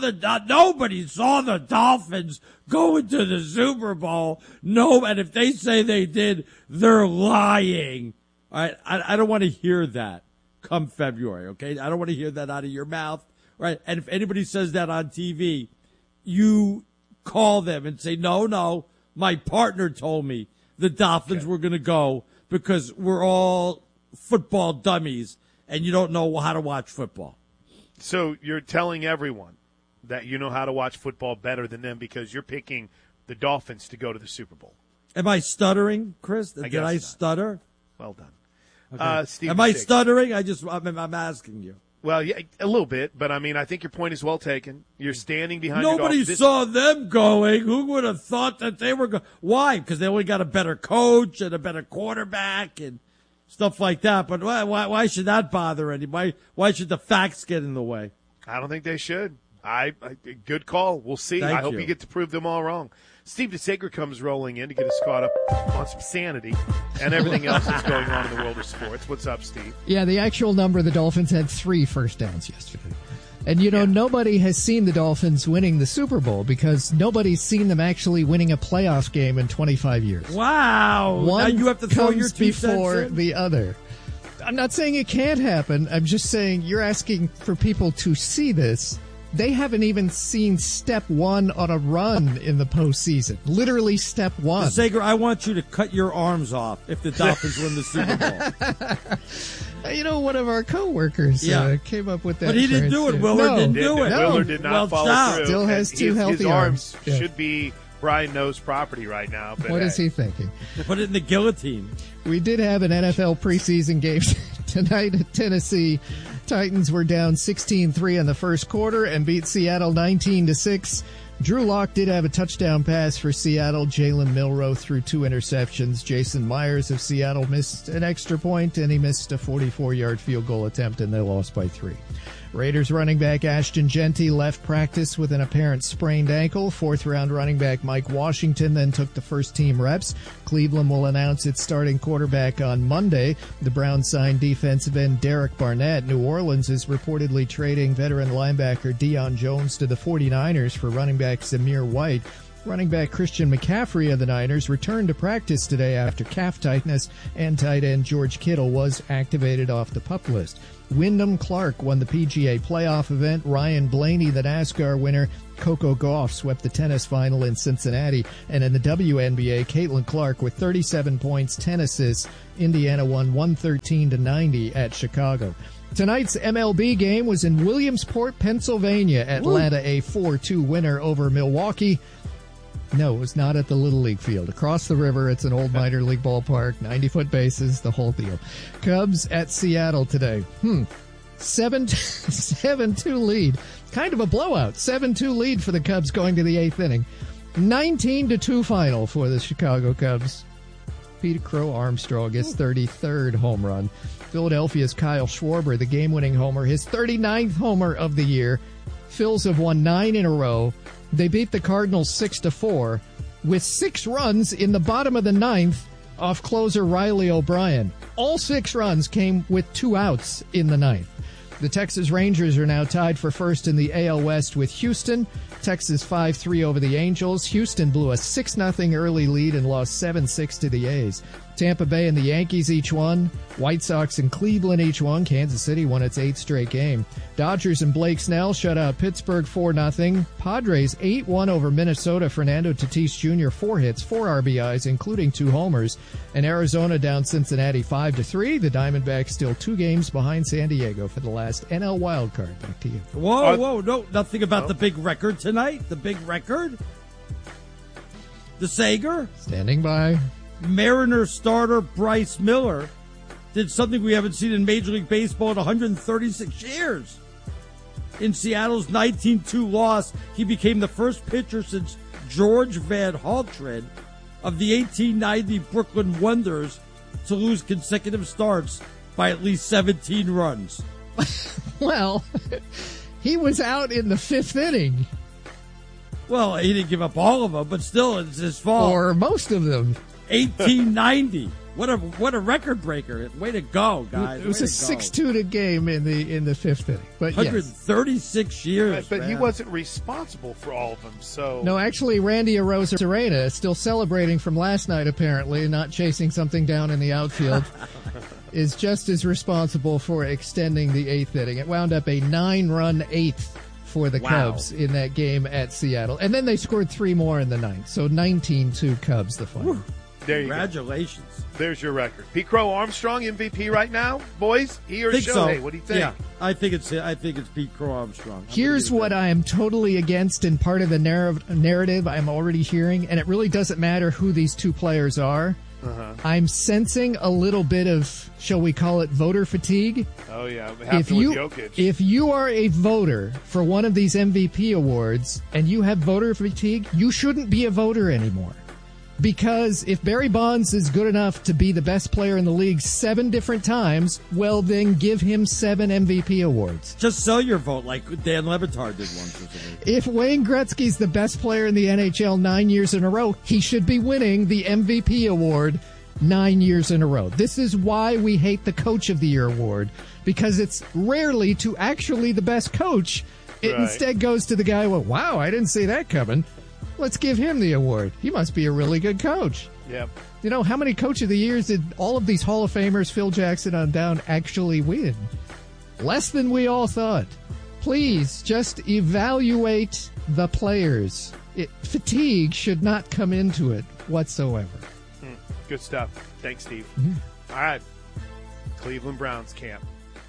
Speaker 1: the Dolphins going to the Super Bowl. No, and if they say they did, they're lying. All right, I don't want to hear that come February, okay? I don't want to hear that out of your mouth, right? And if anybody says that on TV, you call them and say, no, my partner told me the Dolphins were going to go because we're all football dummies and you don't know how to watch football.
Speaker 2: So you're telling everyone that you know how to watch football better than them because you're picking the Dolphins to go to the Super Bowl.
Speaker 1: Am I stuttering, Chris? Did I stutter?
Speaker 2: Well done.
Speaker 1: Okay. Am I stuttering? I'm asking you.
Speaker 2: Well, yeah, a little bit, but I mean, I think your point is well taken. You're standing behind.
Speaker 1: Nobody saw them going. Who would have thought that they were going? Why? Because they only got a better coach and a better quarterback and stuff like that. But why should that bother anybody? Why should the facts get in the way?
Speaker 2: I don't think they should. Good call. We'll see. I hope you get to prove them all wrong. Steve DeSager comes rolling in to get us caught up on some sanity and everything else that's going on in the world of sports. What's up, Steve?
Speaker 3: Yeah, the actual number, the Dolphins had 3 first downs yesterday. And, nobody has seen the Dolphins winning the Super Bowl because nobody's seen them actually winning a playoff game in 25 years.
Speaker 1: Wow.
Speaker 3: One
Speaker 1: now you have to throw your 2
Speaker 3: before
Speaker 1: cents in?
Speaker 3: the other. I'm not saying it can't happen. I'm just saying you're asking for people to see this. They haven't even seen step 1 on a run in the postseason. Literally step 1.
Speaker 1: DeSager, I want you to cut your arms off if the Dolphins win the Super Bowl.
Speaker 3: One of our coworkers came up with that.
Speaker 1: But he didn't do it. Willard didn't do it.
Speaker 2: Willard did not follow through.
Speaker 3: Still has 2 healthy
Speaker 2: arms. Should be Brian Noe's property right now. But
Speaker 3: what is he thinking?
Speaker 1: Put it in the guillotine.
Speaker 3: We did have an NFL preseason game tonight at Tennessee. Titans were down 16-3 in the first quarter and beat Seattle 19-6. Drew Lock did have a touchdown pass for Seattle. Jalen Milroe threw 2 interceptions. Jason Myers of Seattle missed an extra point, and he missed a 44-yard field goal attempt, and they lost by 3. Raiders running back Ashton Jeanty left practice with an apparent sprained ankle. 4th-round running back Mike Washington then took the first-team reps. Cleveland will announce its starting quarterback on Monday. The Browns signed defensive end Derek Barnett. New Orleans is reportedly trading veteran linebacker Deion Jones to the 49ers for running back Zamir White. Running back Christian McCaffrey of the Niners returned to practice today after calf tightness, and tight end George Kittle was activated off the PUP list. Wyndham Clark won the PGA playoff event. Ryan Blaney, the NASCAR winner. Coco Gauff swept the tennis final in Cincinnati. And in the WNBA, Caitlin Clark with 37 points, 10 assists. Indiana won 113-90 at Chicago. Tonight's MLB game was in Williamsport, Pennsylvania. Atlanta a 4-2 winner over Milwaukee. No, it was not at the Little League field. Across the river, it's an old minor league ballpark, 90-foot bases, the whole deal. Cubs at Seattle today. 7-2 lead. Kind of a blowout. 7-2 lead for the Cubs going to the 8th inning. 19-2 final for the Chicago Cubs. Peter Crow Armstrong, his 33rd home run. Philadelphia's Kyle Schwarber, the game-winning homer, his 39th homer of the year. Phils have won 9 in a row. They beat the Cardinals 6-4 with 6 runs in the bottom of the 9th off closer Riley O'Brien. All 6 runs came with 2 outs in the 9th. The Texas Rangers are now tied for first in the AL West with Houston. Texas 5-3 over the Angels. Houston blew a 6-0 early lead and lost 7-6 to the A's. Tampa Bay and the Yankees each won. White Sox and Cleveland each won. Kansas City won its 8th straight game. Dodgers and Blake Snell shut out Pittsburgh 4-0. Padres 8-1 over Minnesota. Fernando Tatis Jr. 4 hits, 4 RBIs, including 2 homers. And Arizona down Cincinnati 5-3. The Diamondbacks still 2 games behind San Diego for the last NL wildcard. Back to you.
Speaker 1: Whoa, no, nothing about the big record tonight. The big record? The Sager?
Speaker 3: Standing by.
Speaker 1: Mariner starter Bryce Miller did something we haven't seen in Major League Baseball in 136 years. In Seattle's 19-2 loss, he became the first pitcher since George Van Haltren of the 1890 Brooklyn Wonders to lose consecutive starts by at least 17 runs.
Speaker 3: Well, he was out in the 5th inning.
Speaker 1: Well, he didn't give up all of them, but still, it's his fault.
Speaker 3: Or most of them.
Speaker 1: 1890. What a record breaker. Way to go, guys.
Speaker 3: It was a 6-2 game in the 5th inning. But
Speaker 1: 136 years.
Speaker 2: But
Speaker 1: man.
Speaker 2: he wasn't responsible for all of them. So
Speaker 3: no, actually, Randy Arozarena is still celebrating from last night, apparently, not chasing something down in the outfield, is just as responsible for extending the 8th inning. It wound up a 9-run 8th for the Cubs in that game at Seattle. And then they scored 3 more in the 9th. So 19-2 Cubs the final.
Speaker 2: There you
Speaker 1: Congratulations.
Speaker 2: Go. There's your record. Pete Crow Armstrong MVP right now, boys. He or Shohei?
Speaker 1: So.
Speaker 2: What do you think?
Speaker 1: Yeah, I think it's Pete Crow Armstrong.
Speaker 3: Here's what I am totally against, and part of the narrative I'm already hearing, and it really doesn't matter who these 2 players are. I'm sensing a little bit of, shall we call it, voter fatigue.
Speaker 2: Oh yeah, it happened with Jokic.
Speaker 3: If you are a voter for one of these MVP awards and you have voter fatigue, you shouldn't be a voter anymore. Because if Barry Bonds is good enough to be the best player in the league 7 different times, well, then give him 7 MVP awards.
Speaker 1: Just sell your vote like Dan Le Batard did once or something.
Speaker 3: If Wayne Gretzky's the best player in the NHL 9 years in a row, he should be winning the MVP award 9 years in a row. This is why we hate the Coach of the Year award, because it's rarely to actually the best coach. It instead goes to the guy, well, wow, I didn't see that coming. Let's give him the award. He must be a really good coach.
Speaker 2: Yep.
Speaker 3: You know, how many Coach of the Years did all of these Hall of Famers, Phil Jackson on down, actually win? Less than we all thought. Please, just evaluate the players. Fatigue should not come into it whatsoever.
Speaker 2: Good stuff. Thanks, Steve.
Speaker 3: Mm-hmm.
Speaker 2: All right. Cleveland Browns camp.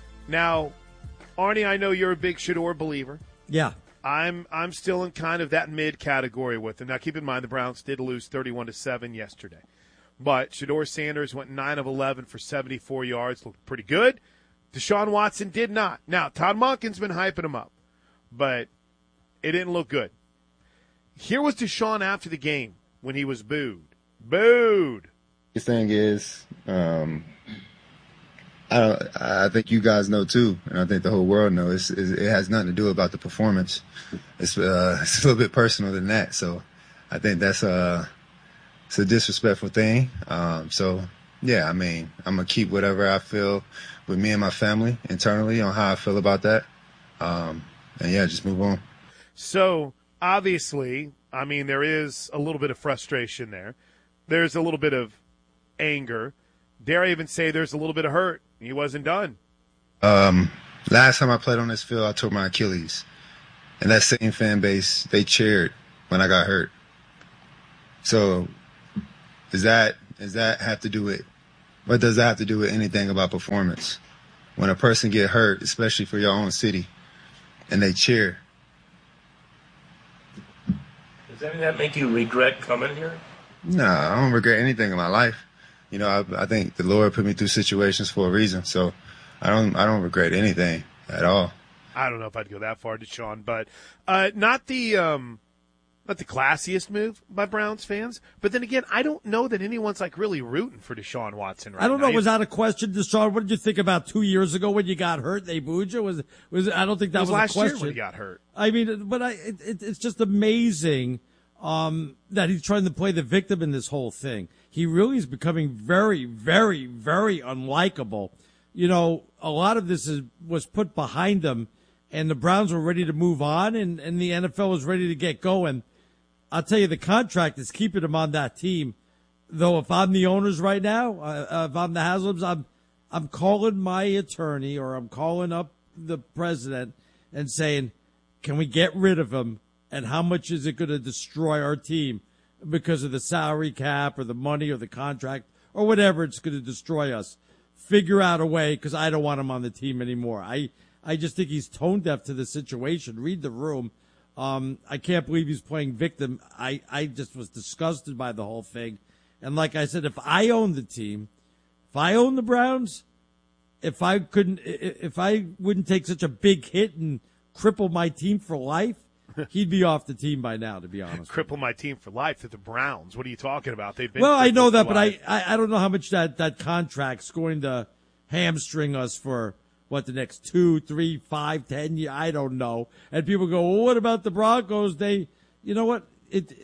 Speaker 2: Now, Arnie, I know you're a big Shedeur believer.
Speaker 1: Yeah.
Speaker 2: I'm still in kind of that mid category with him. Now, keep in mind the Browns did lose 31-7 yesterday, but Shedeur Sanders went 9 of 11 for 74 yards, looked pretty good. Deshaun Watson did not. Now, Todd Monken's been hyping him up, but it didn't look good. Here was Deshaun after the game when he was booed. Booed.
Speaker 5: The thing is, I think you guys know too, and I think the whole world knows. It has nothing to do about the performance. It's a little bit personal than that. So I think that's it's a disrespectful thing. So yeah, I mean, I'm gonna keep whatever I feel with me and my family internally on how I feel about that. And yeah, just move on.
Speaker 2: So obviously, I mean, there is a little bit of frustration there. There's a little bit of anger. Dare I even say there's a little bit of hurt. He wasn't done.
Speaker 5: Last time I played on this field, I tore my Achilles. And that same fan base, they cheered when I got hurt. So does that have to do with, what does that have to do with anything about performance? When a person get hurt, especially for your own city, and they cheer.
Speaker 7: Does any of that make you regret coming here?
Speaker 5: No, I don't regret anything in my life. You know, I think the Lord put me through situations for a reason, so I don't regret anything at all.
Speaker 2: I don't know if I'd go that far, Deshaun, but not the classiest move by Browns fans. But then again, I don't know that anyone's like really rooting for Deshaun Watson right now.
Speaker 1: I don't know. Was that a question, Deshaun? What did you think about 2 years ago when you got hurt? They booed you. Was I don't think that was a
Speaker 2: last
Speaker 1: question.
Speaker 2: Year when he got hurt.
Speaker 1: I mean, but it's just amazing that he's trying to play the victim in this whole thing. He really is becoming very, very, very unlikable. You know, a lot of this was put behind him, and the Browns were ready to move on, and the NFL was ready to get going. I'll tell you, the contract is keeping him on that team. Though if I'm the owners right now, if I'm the Haslams, I'm calling my attorney or I'm calling up the president and saying, can we get rid of him? And how much is it going to destroy our team because of the salary cap or the money or the contract or whatever it's going to destroy us? Figure out a way, because I don't want him on the team anymore. I just think he's tone deaf to the situation. Read the room. I can't believe he's playing victim. I just was disgusted by the whole thing. And like I said, if I owned the team, if I owned the Browns, if I wouldn't take such a big hit and cripple my team for life, he'd be off the team by now, to be honest.
Speaker 2: Cripple my team for life. They're the Browns. What are you talking about? They've been.
Speaker 1: Well, I know that, but I don't know how much that contract's going to hamstring us for what, the next 2, 3, 5, 10 years. I don't know. And people go, well, what about the Broncos? You know what?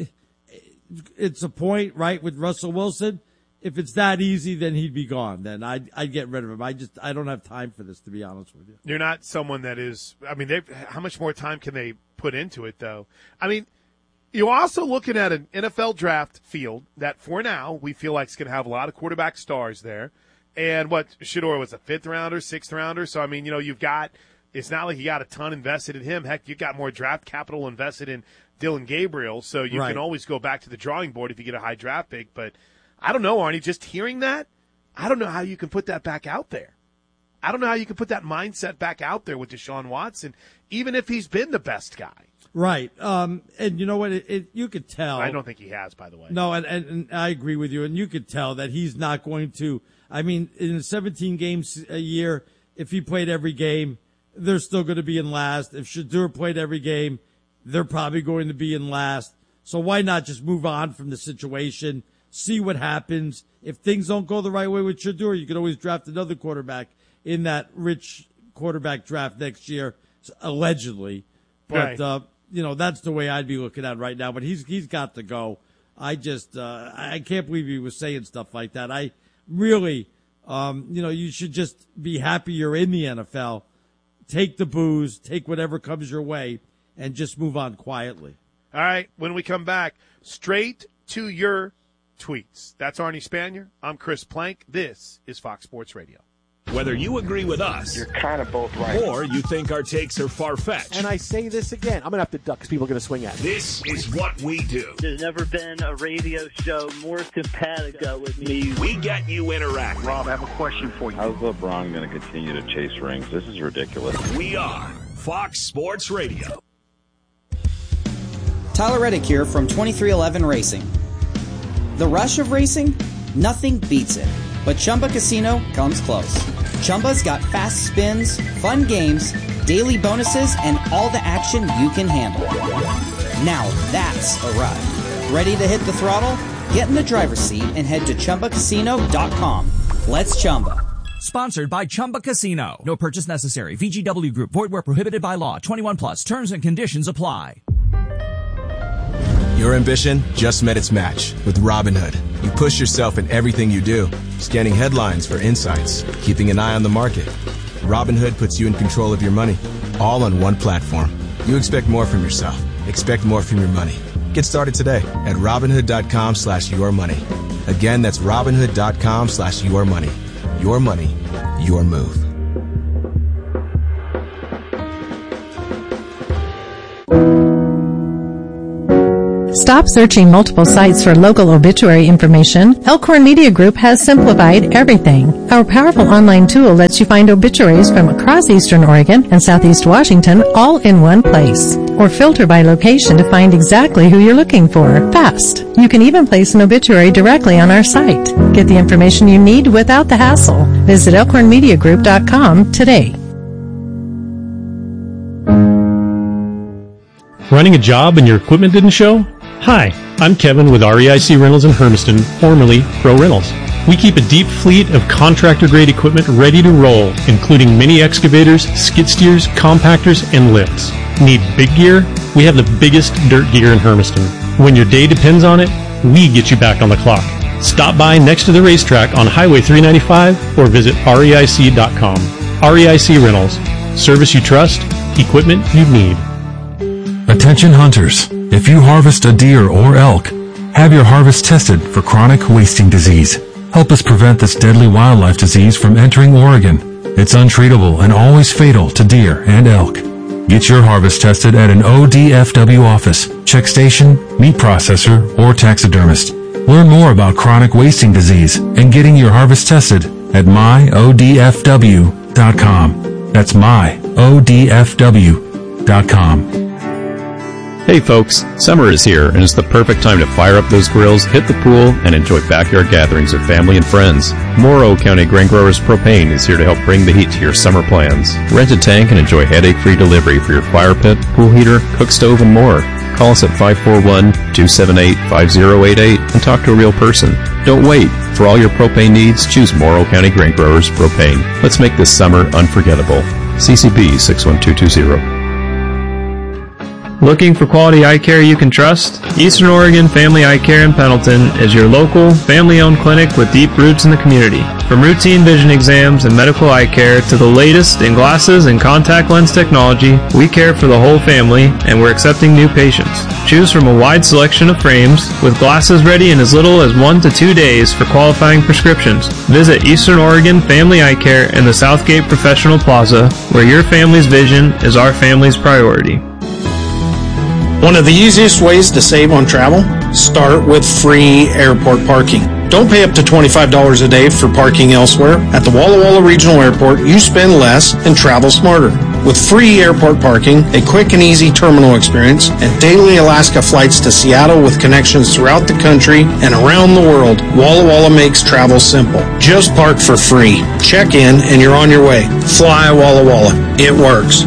Speaker 1: It's a point, right, with Russell Wilson. If it's that easy, then he'd be gone. Then I'd get rid of him. I don't have time for this, to be honest with you.
Speaker 2: You're not someone that is. I mean, how much more time can they put into it, though? I mean, you're also looking at an NFL draft field that, for now, we feel like is going to have a lot of quarterback stars there. And what Shedeur was a 5th rounder, 6th rounder. So I mean, you know, it's not like you got a ton invested in him. Heck, you got more draft capital invested in Dylan Gabriel. So you can always go back to the drawing board if you get a high draft pick. But I don't know, Arnie, just hearing that, I don't know how you can put that back out there. I don't know how you can put that mindset back out there with Deshaun Watson, even if he's been the best guy.
Speaker 1: Right. And you know what? You could tell.
Speaker 2: I don't think he has, by the way.
Speaker 1: No, and I agree with you. And you could tell that he's not going to. I mean, in 17 games a year, if he played every game, they're still going to be in last. If Shedeur played every game, they're probably going to be in last. So why not just move on from the situation, see what happens? If things don't go the right way with Shedeur, you can always draft another quarterback in that rich quarterback draft next year, allegedly. But, you know, that's the way I'd be looking at it right now. But he's got to go. I can't believe he was saying stuff like that. I really, you know, you should just be happy you're in the NFL. Take the booze, take whatever comes your way, and just move on quietly.
Speaker 2: All right, when we come back, straight to your tweets. That's Arnie Spanier. I'm Chris Plank. This is Fox Sports Radio.
Speaker 4: Whether you agree with us,
Speaker 8: you're kind of both right,
Speaker 4: or you think our takes are far-fetched.
Speaker 9: And I say this again, I'm going to have to duck because people are going to swing at me.
Speaker 4: This is what we do.
Speaker 10: There's never been a radio show more simpatico with me.
Speaker 4: We get you interacting.
Speaker 8: Rob, I have a question for you.
Speaker 11: How's LeBron going to continue to chase rings? This is ridiculous.
Speaker 4: We are Fox Sports Radio.
Speaker 26: Tyler Reddick here from 2311 Racing. The rush of racing? Nothing beats it. But Chumba Casino comes close. Chumba's got fast spins, fun games, daily bonuses, and all the action you can handle. Now that's a ride. Ready to hit the throttle? Get in the driver's seat and head to ChumbaCasino.com. Let's Chumba.
Speaker 27: Sponsored by Chumba Casino. No purchase necessary. VGW Group. Void where prohibited by law. 21 plus. Terms and conditions apply.
Speaker 28: Your ambition just met its match with Robinhood. You push yourself in everything you do, scanning headlines for insights, keeping an eye on the market. Robinhood puts you in control of your money, all on one platform. You expect more from yourself. Expect more from your money. Get started today at Robinhood.com/yourmoney. Again, that's Robinhood.com/yourmoney. Your money, your move.
Speaker 6: Stop searching multiple sites for local obituary information. Elkhorn Media Group has simplified everything. Our powerful online tool lets you find obituaries from across Eastern Oregon and Southeast Washington all in one place. Or filter by location to find exactly who you're looking for. Fast. You can even place an obituary directly on our site. Get the information you need without the hassle. Visit elkhornmediagroup.com today.
Speaker 12: Running a job and your equipment didn't show? Hi, I'm Kevin with REIC Rentals in Hermiston, formerly Pro Rentals. We keep a deep fleet of contractor-grade equipment ready to roll, including mini excavators, skid steers, compactors, and lifts. Need big gear? We have the biggest dirt gear in Hermiston. When your day depends on it, we get you back on the clock. Stop by next to the racetrack on Highway 395 or visit REIC.com. REIC Rentals. Service you trust, equipment you need.
Speaker 13: Attention hunters, if you harvest a deer or elk, have your harvest tested for chronic wasting disease. Help us prevent this deadly wildlife disease from entering Oregon. It's untreatable and always fatal to deer and elk. Get your harvest tested at an ODFW office, check station, meat processor, or taxidermist. Learn more about chronic wasting disease and getting your harvest tested at myodfw.com. That's myodfw.com.
Speaker 14: Hey folks, summer is here and it's the perfect time to fire up those grills, hit the pool, and enjoy backyard gatherings with family and friends. Morrow County Grain Growers Propane is here to help bring the heat to your summer plans. Rent a tank and enjoy headache-free delivery for your fire pit, pool heater, cook stove, and more. Call us at 541-278-5088 and talk to a real person. Don't wait. For all your propane needs, choose Morrow County Grain Growers Propane. Let's make this summer unforgettable. CCB 61220.
Speaker 15: Looking for quality eye care you can trust? Eastern Oregon Family Eye Care in Pendleton is your local, family-owned clinic with deep roots in the community. From routine vision exams and medical eye care to the latest in glasses and contact lens technology, we care for the whole family and we're accepting new patients. Choose from a wide selection of frames with glasses ready in as little as 1 to 2 days for qualifying prescriptions. Visit Eastern Oregon Family Eye Care in the Southgate Professional Plaza, where your family's vision is our family's priority.
Speaker 16: One of the easiest ways to save on travel? Start with free airport parking. Don't pay up to $25 a day for parking elsewhere. At the Walla Walla Regional Airport, you spend less and travel smarter. With free airport parking, a quick and easy terminal experience, and daily Alaska flights to Seattle with connections throughout the country and around the world, Walla Walla makes travel simple. Just park for free. Check in and you're on your way. Fly Walla Walla. It works.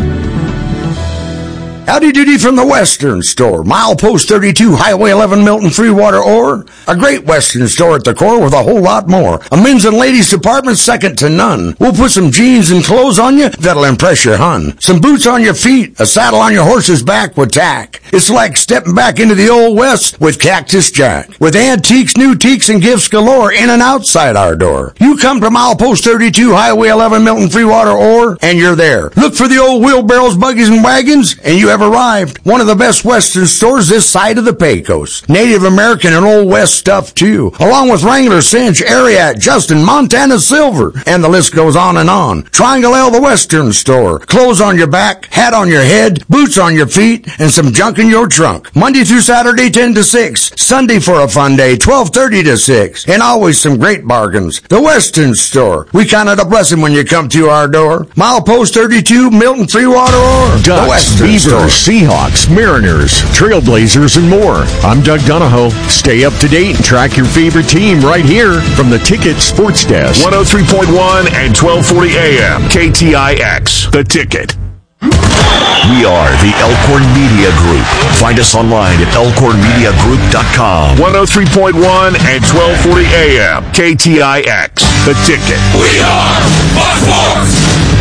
Speaker 17: Howdy doody from the Western Store. Milepost 32, Highway 11, Milton, Freewater, Ore. A great Western store at the core with a whole lot more. A men's and ladies department second to none. We'll put some jeans and clothes on you that'll impress your hun. Some boots on your feet, a saddle on your horse's back with tack. It's like stepping back into the old West with Cactus Jack. With antiques, new teaks, and gifts galore in and outside our door. You come to Milepost 32, Highway 11, Milton, Freewater, Ore, and you're there. Look for the old wheelbarrows, buggies, and wagons, and you have arrived. One of the best Western stores this side of the Pecos. Native American and Old West stuff too, along with Wrangler, Cinch, Ariat, Justin, Montana Silver, and the list goes on and on. Triangle L, the Western Store. Clothes on your back, hat on your head, boots on your feet, and some junk in your trunk. Monday through Saturday, 10 to 6. Sunday for a fun day, 12:30 to 6. And always some great bargains. The Western Store. We count it a blessing when you come to our door. Milepost 32, Milton, Freewater, Ore.
Speaker 18: Ducks,
Speaker 17: the Western
Speaker 18: Beavers,
Speaker 17: Store.
Speaker 18: Seahawks, Mariners, Trailblazers, and more. I'm Doug Donahoe. Stay up to date and track your favorite team right here from the Ticket Sports Desk.
Speaker 4: 103.1 and 1240 AM. KTIX. The Ticket. We are the Elkhorn Media Group. Find us online at elkhornmediagroup.com. 103.1 and 1240 AM. KTIX. The Ticket.
Speaker 19: We are Buckforce!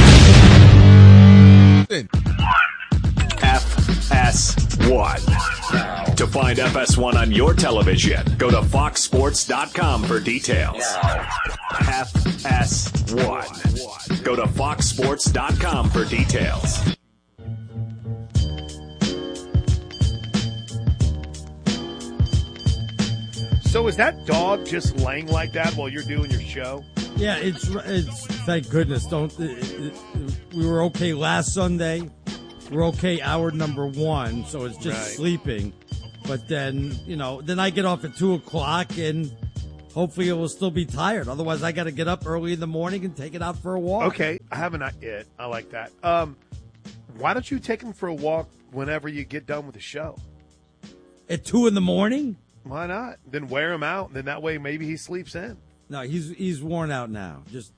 Speaker 4: FS1. To find FS1 on your television, go to foxsports.com for details. FS1. Go to foxsports.com for details.
Speaker 2: is that dog just laying like that while you're doing your show?
Speaker 1: Yeah, it's thank goodness. We were okay last Sunday. We're okay hour number 1, so it's just sleeping. But then, then I get off at 2 o'clock and hopefully it will still be tired. Otherwise, I got to get up early in the morning and take it out for a walk.
Speaker 2: Okay, I haven't yet. I like that. Why don't you take him for a walk whenever you get done with the show?
Speaker 1: At 2 in the morning?
Speaker 2: Why not? Then wear him out, and then that way maybe he sleeps in.
Speaker 1: No, he's worn out now. Just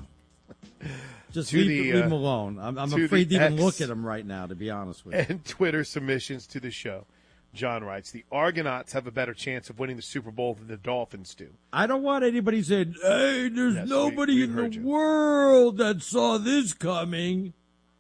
Speaker 1: leave him alone. I'm afraid to even look at him right now, to be honest with you.
Speaker 2: And Twitter submissions to the show. John writes, the Argonauts have a better chance of winning the Super Bowl than the Dolphins do.
Speaker 1: I don't want anybody saying, hey, there's nobody in the world that saw this coming.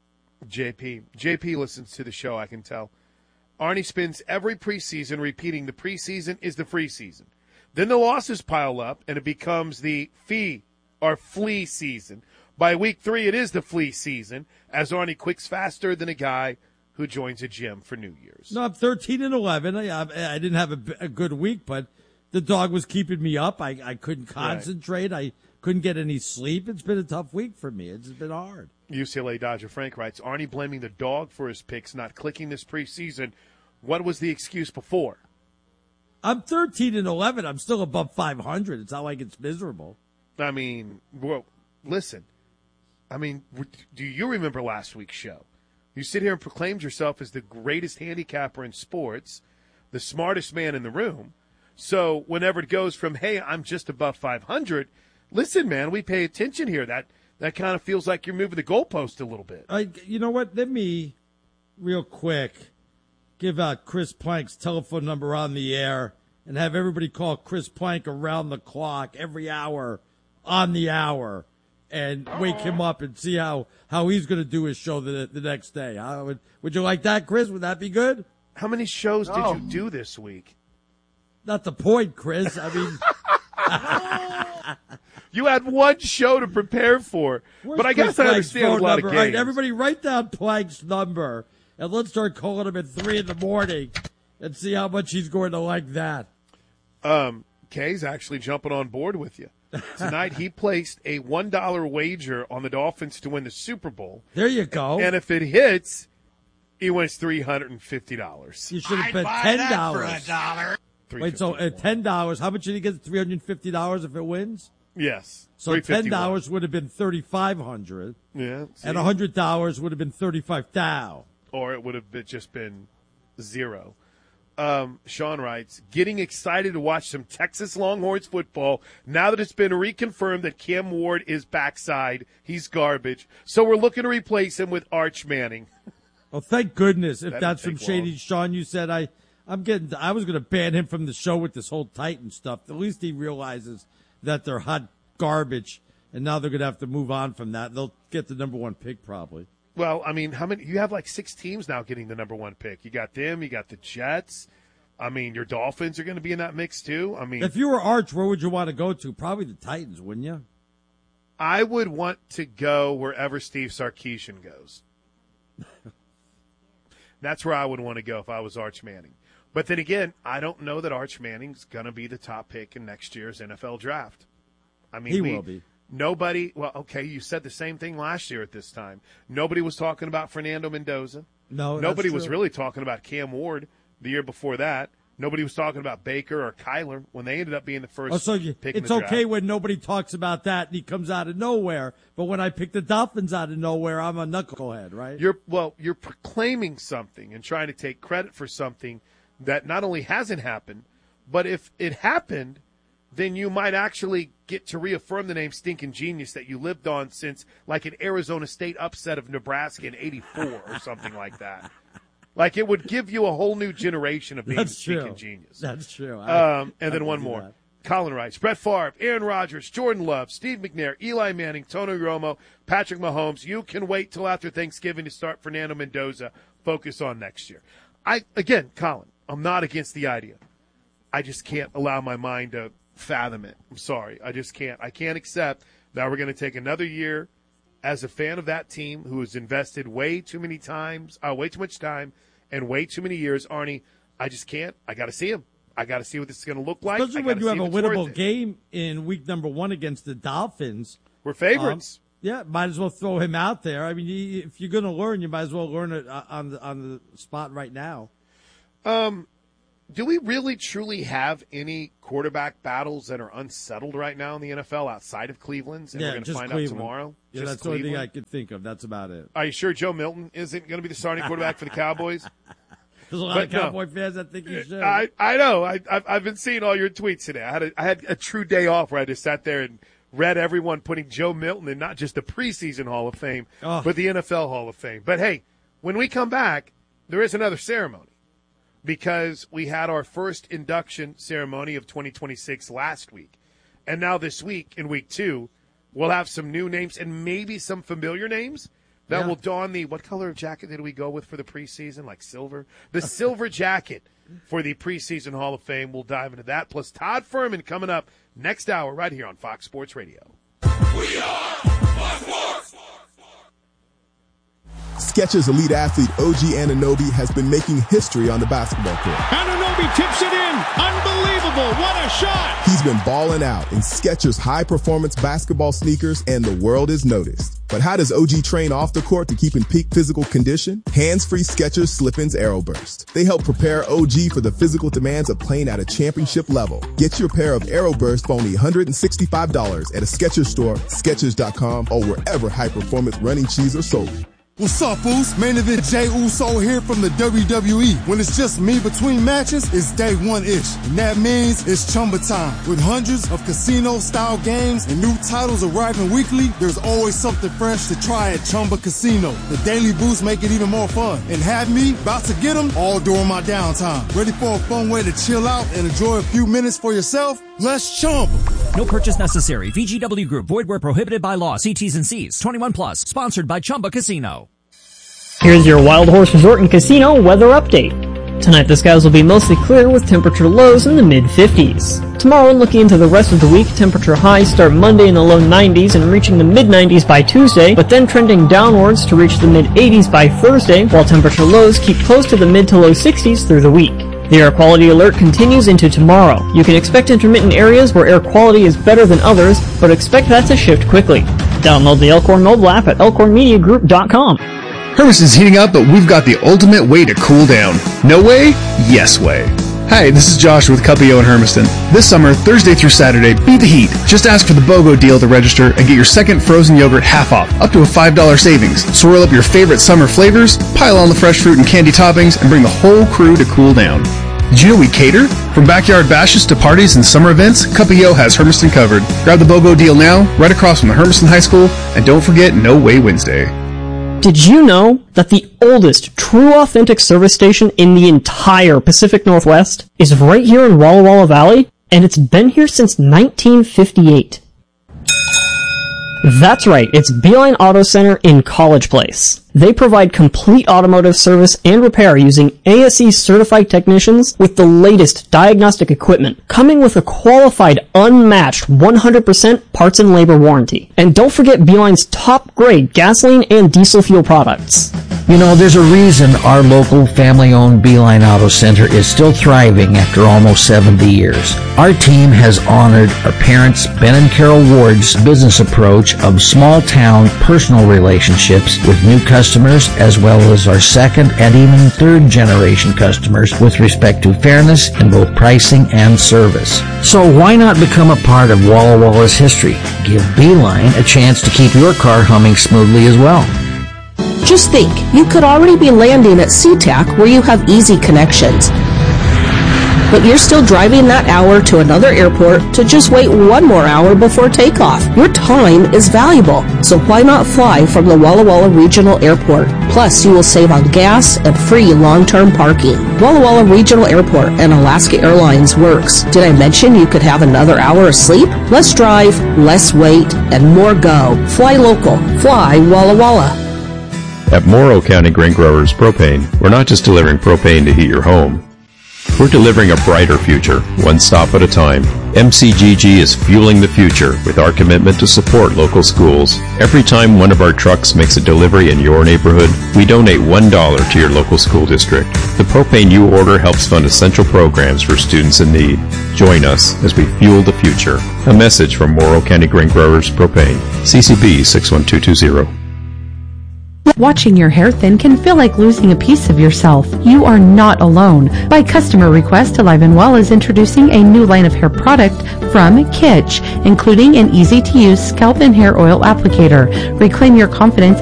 Speaker 2: JP listens to the show, I can tell. Arnie spends every preseason repeating the preseason is the free season. Then the losses pile up, and it becomes the flea season. By week 3, it is the flea season, as Arnie quicks faster than a guy who joins a gym for New Year's.
Speaker 1: No, I'm 13-11. I didn't have a good week, but the dog was keeping me up. I couldn't concentrate. Right. I couldn't get any sleep. It's been a tough week for me. It's been hard.
Speaker 2: UCLA Dodger Frank writes, Arnie blaming the dog for his picks not clicking this preseason. What was the excuse before?
Speaker 1: I'm 13-11. I'm still above 500. It's not like it's miserable.
Speaker 2: I mean, well, listen. I mean, do you remember last week's show? You sit here and proclaimed yourself as the greatest handicapper in sports, the smartest man in the room. So whenever it goes from, hey, I'm just above 500, listen, man, we pay attention here. That kind of feels like you're moving the goalpost a little bit.
Speaker 1: You know what? Let me, real quick, give out Chris Plank's telephone number on the air and have everybody call Chris Plank around the clock, every hour, on the hour, and wake him up and see how he's going to do his show the next day. Would you like that, Chris? Would that be good?
Speaker 2: How many shows did you do this week?
Speaker 1: Not the point, Chris. I mean...
Speaker 2: You had one show to prepare for. But I guess I understand a lot of games.
Speaker 1: All right, everybody write down Plank's number, and let's start calling him at 3 in the morning and see how much he's going to like that.
Speaker 2: Kay's actually jumping on board with you. Tonight he placed a $1 wager on the Dolphins to win the Super Bowl.
Speaker 1: There you go.
Speaker 2: And if it hits, he wins $350.
Speaker 1: You should have bet $10 for $1. Wait, so at $10, how much did he get? $350 if it wins?
Speaker 2: Yes.
Speaker 1: So $10 would have been $3,500.
Speaker 2: Yeah. See?
Speaker 1: And $100 would have been $35,000.
Speaker 2: Or it would have just been zero. Sean writes, getting excited to watch some Texas Longhorns football now that it's been reconfirmed that Cam Ward is backside. He's garbage. So we're looking to replace him with Arch Manning.
Speaker 1: Oh, thank goodness. If that's from Shady Sean, you said I was going to ban him from the show with this whole Titan stuff. At least he realizes that they're hot garbage, and now they're going to have to move on from that. They'll get the number 1 pick probably.
Speaker 2: Well, I mean, how many? You have like 6 teams now getting the number 1 pick. You got them. You got the Jets. I mean, your Dolphins are going to be in that mix too. I mean,
Speaker 1: if you were Arch, where would you want to go to? Probably the Titans, wouldn't you?
Speaker 2: I would want to go wherever Steve Sarkisian goes. That's where I would want to go if I was Arch Manning. But then again, I don't know that Arch Manning's going to be the top pick in next year's NFL draft. I mean,
Speaker 1: he will be.
Speaker 2: Nobody, well, okay, you said the same thing last year at this time. Nobody was talking about Fernando Mendoza.
Speaker 1: No,
Speaker 2: nobody was really talking about Cam Ward the year before that. Nobody was talking about Baker or Kyler when they ended up being the first pick in the draft.
Speaker 1: It's okay when nobody talks about that and he comes out of nowhere. But when I pick the Dolphins out of nowhere, I'm a knucklehead, right?
Speaker 2: You're proclaiming something and trying to take credit for something that not only hasn't happened, but if it happened, then you might actually get to reaffirm the name Stinking Genius that you lived on since like an Arizona State upset of Nebraska in '84 or something like that. Like it would give you a whole new generation of being Stinking Genius.
Speaker 1: That's true.
Speaker 2: And then one more. Colin writes, Brett Favre, Aaron Rodgers, Jordan Love, Steve McNair, Eli Manning, Tony Romo, Patrick Mahomes. You can wait till after Thanksgiving to start Fernando Mendoza. Focus on next year. Again, Colin, I'm not against the idea. I just can't allow my mind to fathom it. I'm sorry. I just can't. I can't accept that we're going to take another year as a fan of that team who has invested way too much time and way too many years. Arnie, I just can't. I got to see him. I got to see what this is going to look like.
Speaker 1: Especially when you have a winnable game in week number 1 against the Dolphins.
Speaker 2: We're favorites.
Speaker 1: Might as well throw him out there. I mean, if you're going to learn, you might as well learn it on the spot right now.
Speaker 2: Do we really truly have any quarterback battles that are unsettled right now in the NFL outside of Cleveland's? And we're going to find out tomorrow.
Speaker 1: Yeah, that's the only thing I could think of. That's about it.
Speaker 2: Are you sure Joe Milton isn't going to be the starting quarterback for the Cowboys?
Speaker 1: There's a lot of Cowboy fans that think he should.
Speaker 2: I know. I've been seeing all your tweets today. I had a true day off where I just sat there and read everyone putting Joe Milton in not just the preseason Hall of Fame, but the NFL Hall of Fame. But, hey, when we come back, there is another ceremony because we had our first induction ceremony of 2026 last week. And now this week, in week 2, we'll have some new names and maybe some familiar names that will don the – what color of jacket did we go with for the preseason? Like silver? The silver jacket for the preseason Hall of Fame. We'll dive into that. Plus Todd Furman coming up next hour right here on Fox Sports Radio.
Speaker 19: We are Fox Sports.
Speaker 3: Skechers elite athlete OG Anunoby has been making history on the basketball court.
Speaker 7: Anunoby tips it in. Unbelievable. What a shot.
Speaker 3: He's been balling out in Skechers high-performance basketball sneakers, and the world is noticed. But how does OG train off the court to keep in peak physical condition? Hands-free Skechers Slip-ins Aeroburst. They help prepare OG for the physical demands of playing at a championship level. Get your pair of Aeroburst for only $165 at a Skechers store, Skechers.com, or wherever high-performance running shoes are sold.
Speaker 20: What's up, Boost? Main Event Jey Uso here from the WWE. When it's just me between matches, it's day one-ish. And that means it's Chumba time. With hundreds of casino-style games and new titles arriving weekly, there's always something fresh to try at Chumba Casino. The Daily Boost make it even more fun. And have me about to get them all during my downtime. Ready for a fun way to chill out and enjoy a few minutes for yourself? Let's Chumba.
Speaker 27: No purchase necessary. VGW Group. Void where prohibited by law. See T's and C's. 21 plus. Sponsored by Chumba Casino.
Speaker 21: Here's your Wild Horse Resort and Casino weather update. Tonight the skies will be mostly clear with temperature lows in the mid-50s. Tomorrow and looking into the rest of the week, temperature highs start Monday in the low 90s and reaching the mid-90s by Tuesday, but then trending downwards to reach the mid-80s by Thursday, while temperature lows keep close to the mid to low 60s through the week. The air quality alert continues into tomorrow. You can expect intermittent areas where air quality is better than others, but expect that to shift quickly. Download the Elkhorn mobile app at elkhornmediagroup.com.
Speaker 22: Hermiston's heating up, but we've got the ultimate way to cool down. No way? Yes way. Hi, this is Josh with Cuppio in Hermiston. This summer, Thursday through Saturday, beat the heat. Just ask for the BOGO deal to register and get your second frozen yogurt half off, up to a $5 savings. Swirl up your favorite summer flavors, pile on the fresh fruit and candy toppings, and bring the whole crew to cool down. Did you know we cater? From backyard bashes to parties and summer events, Cuppio has Hermiston covered. Grab the BOGO deal now, right across from the Hermiston High School, and don't forget No Way Wednesday.
Speaker 21: Did you know that the oldest true authentic service station in the entire Pacific Northwest is right here in Walla Walla Valley? And it's been here since 1958. That's right, it's Beeline Auto Center in College Place. They provide complete automotive service and repair using ASE certified technicians with the latest diagnostic equipment, coming with a qualified, unmatched 100% parts and labor warranty. And don't forget Beeline's top-grade gasoline and diesel fuel products.
Speaker 23: You know, there's a reason our local family-owned Beeline Auto Center is still thriving after almost 70 years. Our team has honored our parents, Ben and Carol Ward's business approach of small-town personal relationships with new customers, as well as our second and even third-generation customers with respect to fairness in both pricing and service. So why not become a part of Walla Walla's history? Give Beeline a chance to keep your car humming smoothly as well.
Speaker 24: Just think, you could already be landing at SeaTac where you have easy connections. But you're still driving that hour to another airport to just wait one more hour before takeoff. Your time is valuable, so why not fly from the Walla Walla Regional Airport? Plus, you will save on gas and free long-term parking. Walla Walla Regional Airport and Alaska Airlines works. Did I mention you could have another hour of sleep? Less drive, less wait, and more go. Fly local. Fly Walla Walla.
Speaker 14: At Morrow County Grain Growers Propane, we're not just delivering propane to heat your home. We're delivering a brighter future, one stop at a time. MCGG is fueling the future with our commitment to support local schools. Every time one of our trucks makes a delivery in your neighborhood, we donate $1 to your local school district. The propane you order helps fund essential programs for students in need. Join us as we fuel the future. A message from Morrow County Grain Growers Propane. CCB 61220.
Speaker 6: Watching your hair thin can feel like losing a piece of yourself. You are not alone. By customer request, Alive and Well is introducing a new line of hair product from Kitsch, including an easy-to-use scalp and hair oil applicator. Reclaim your confidence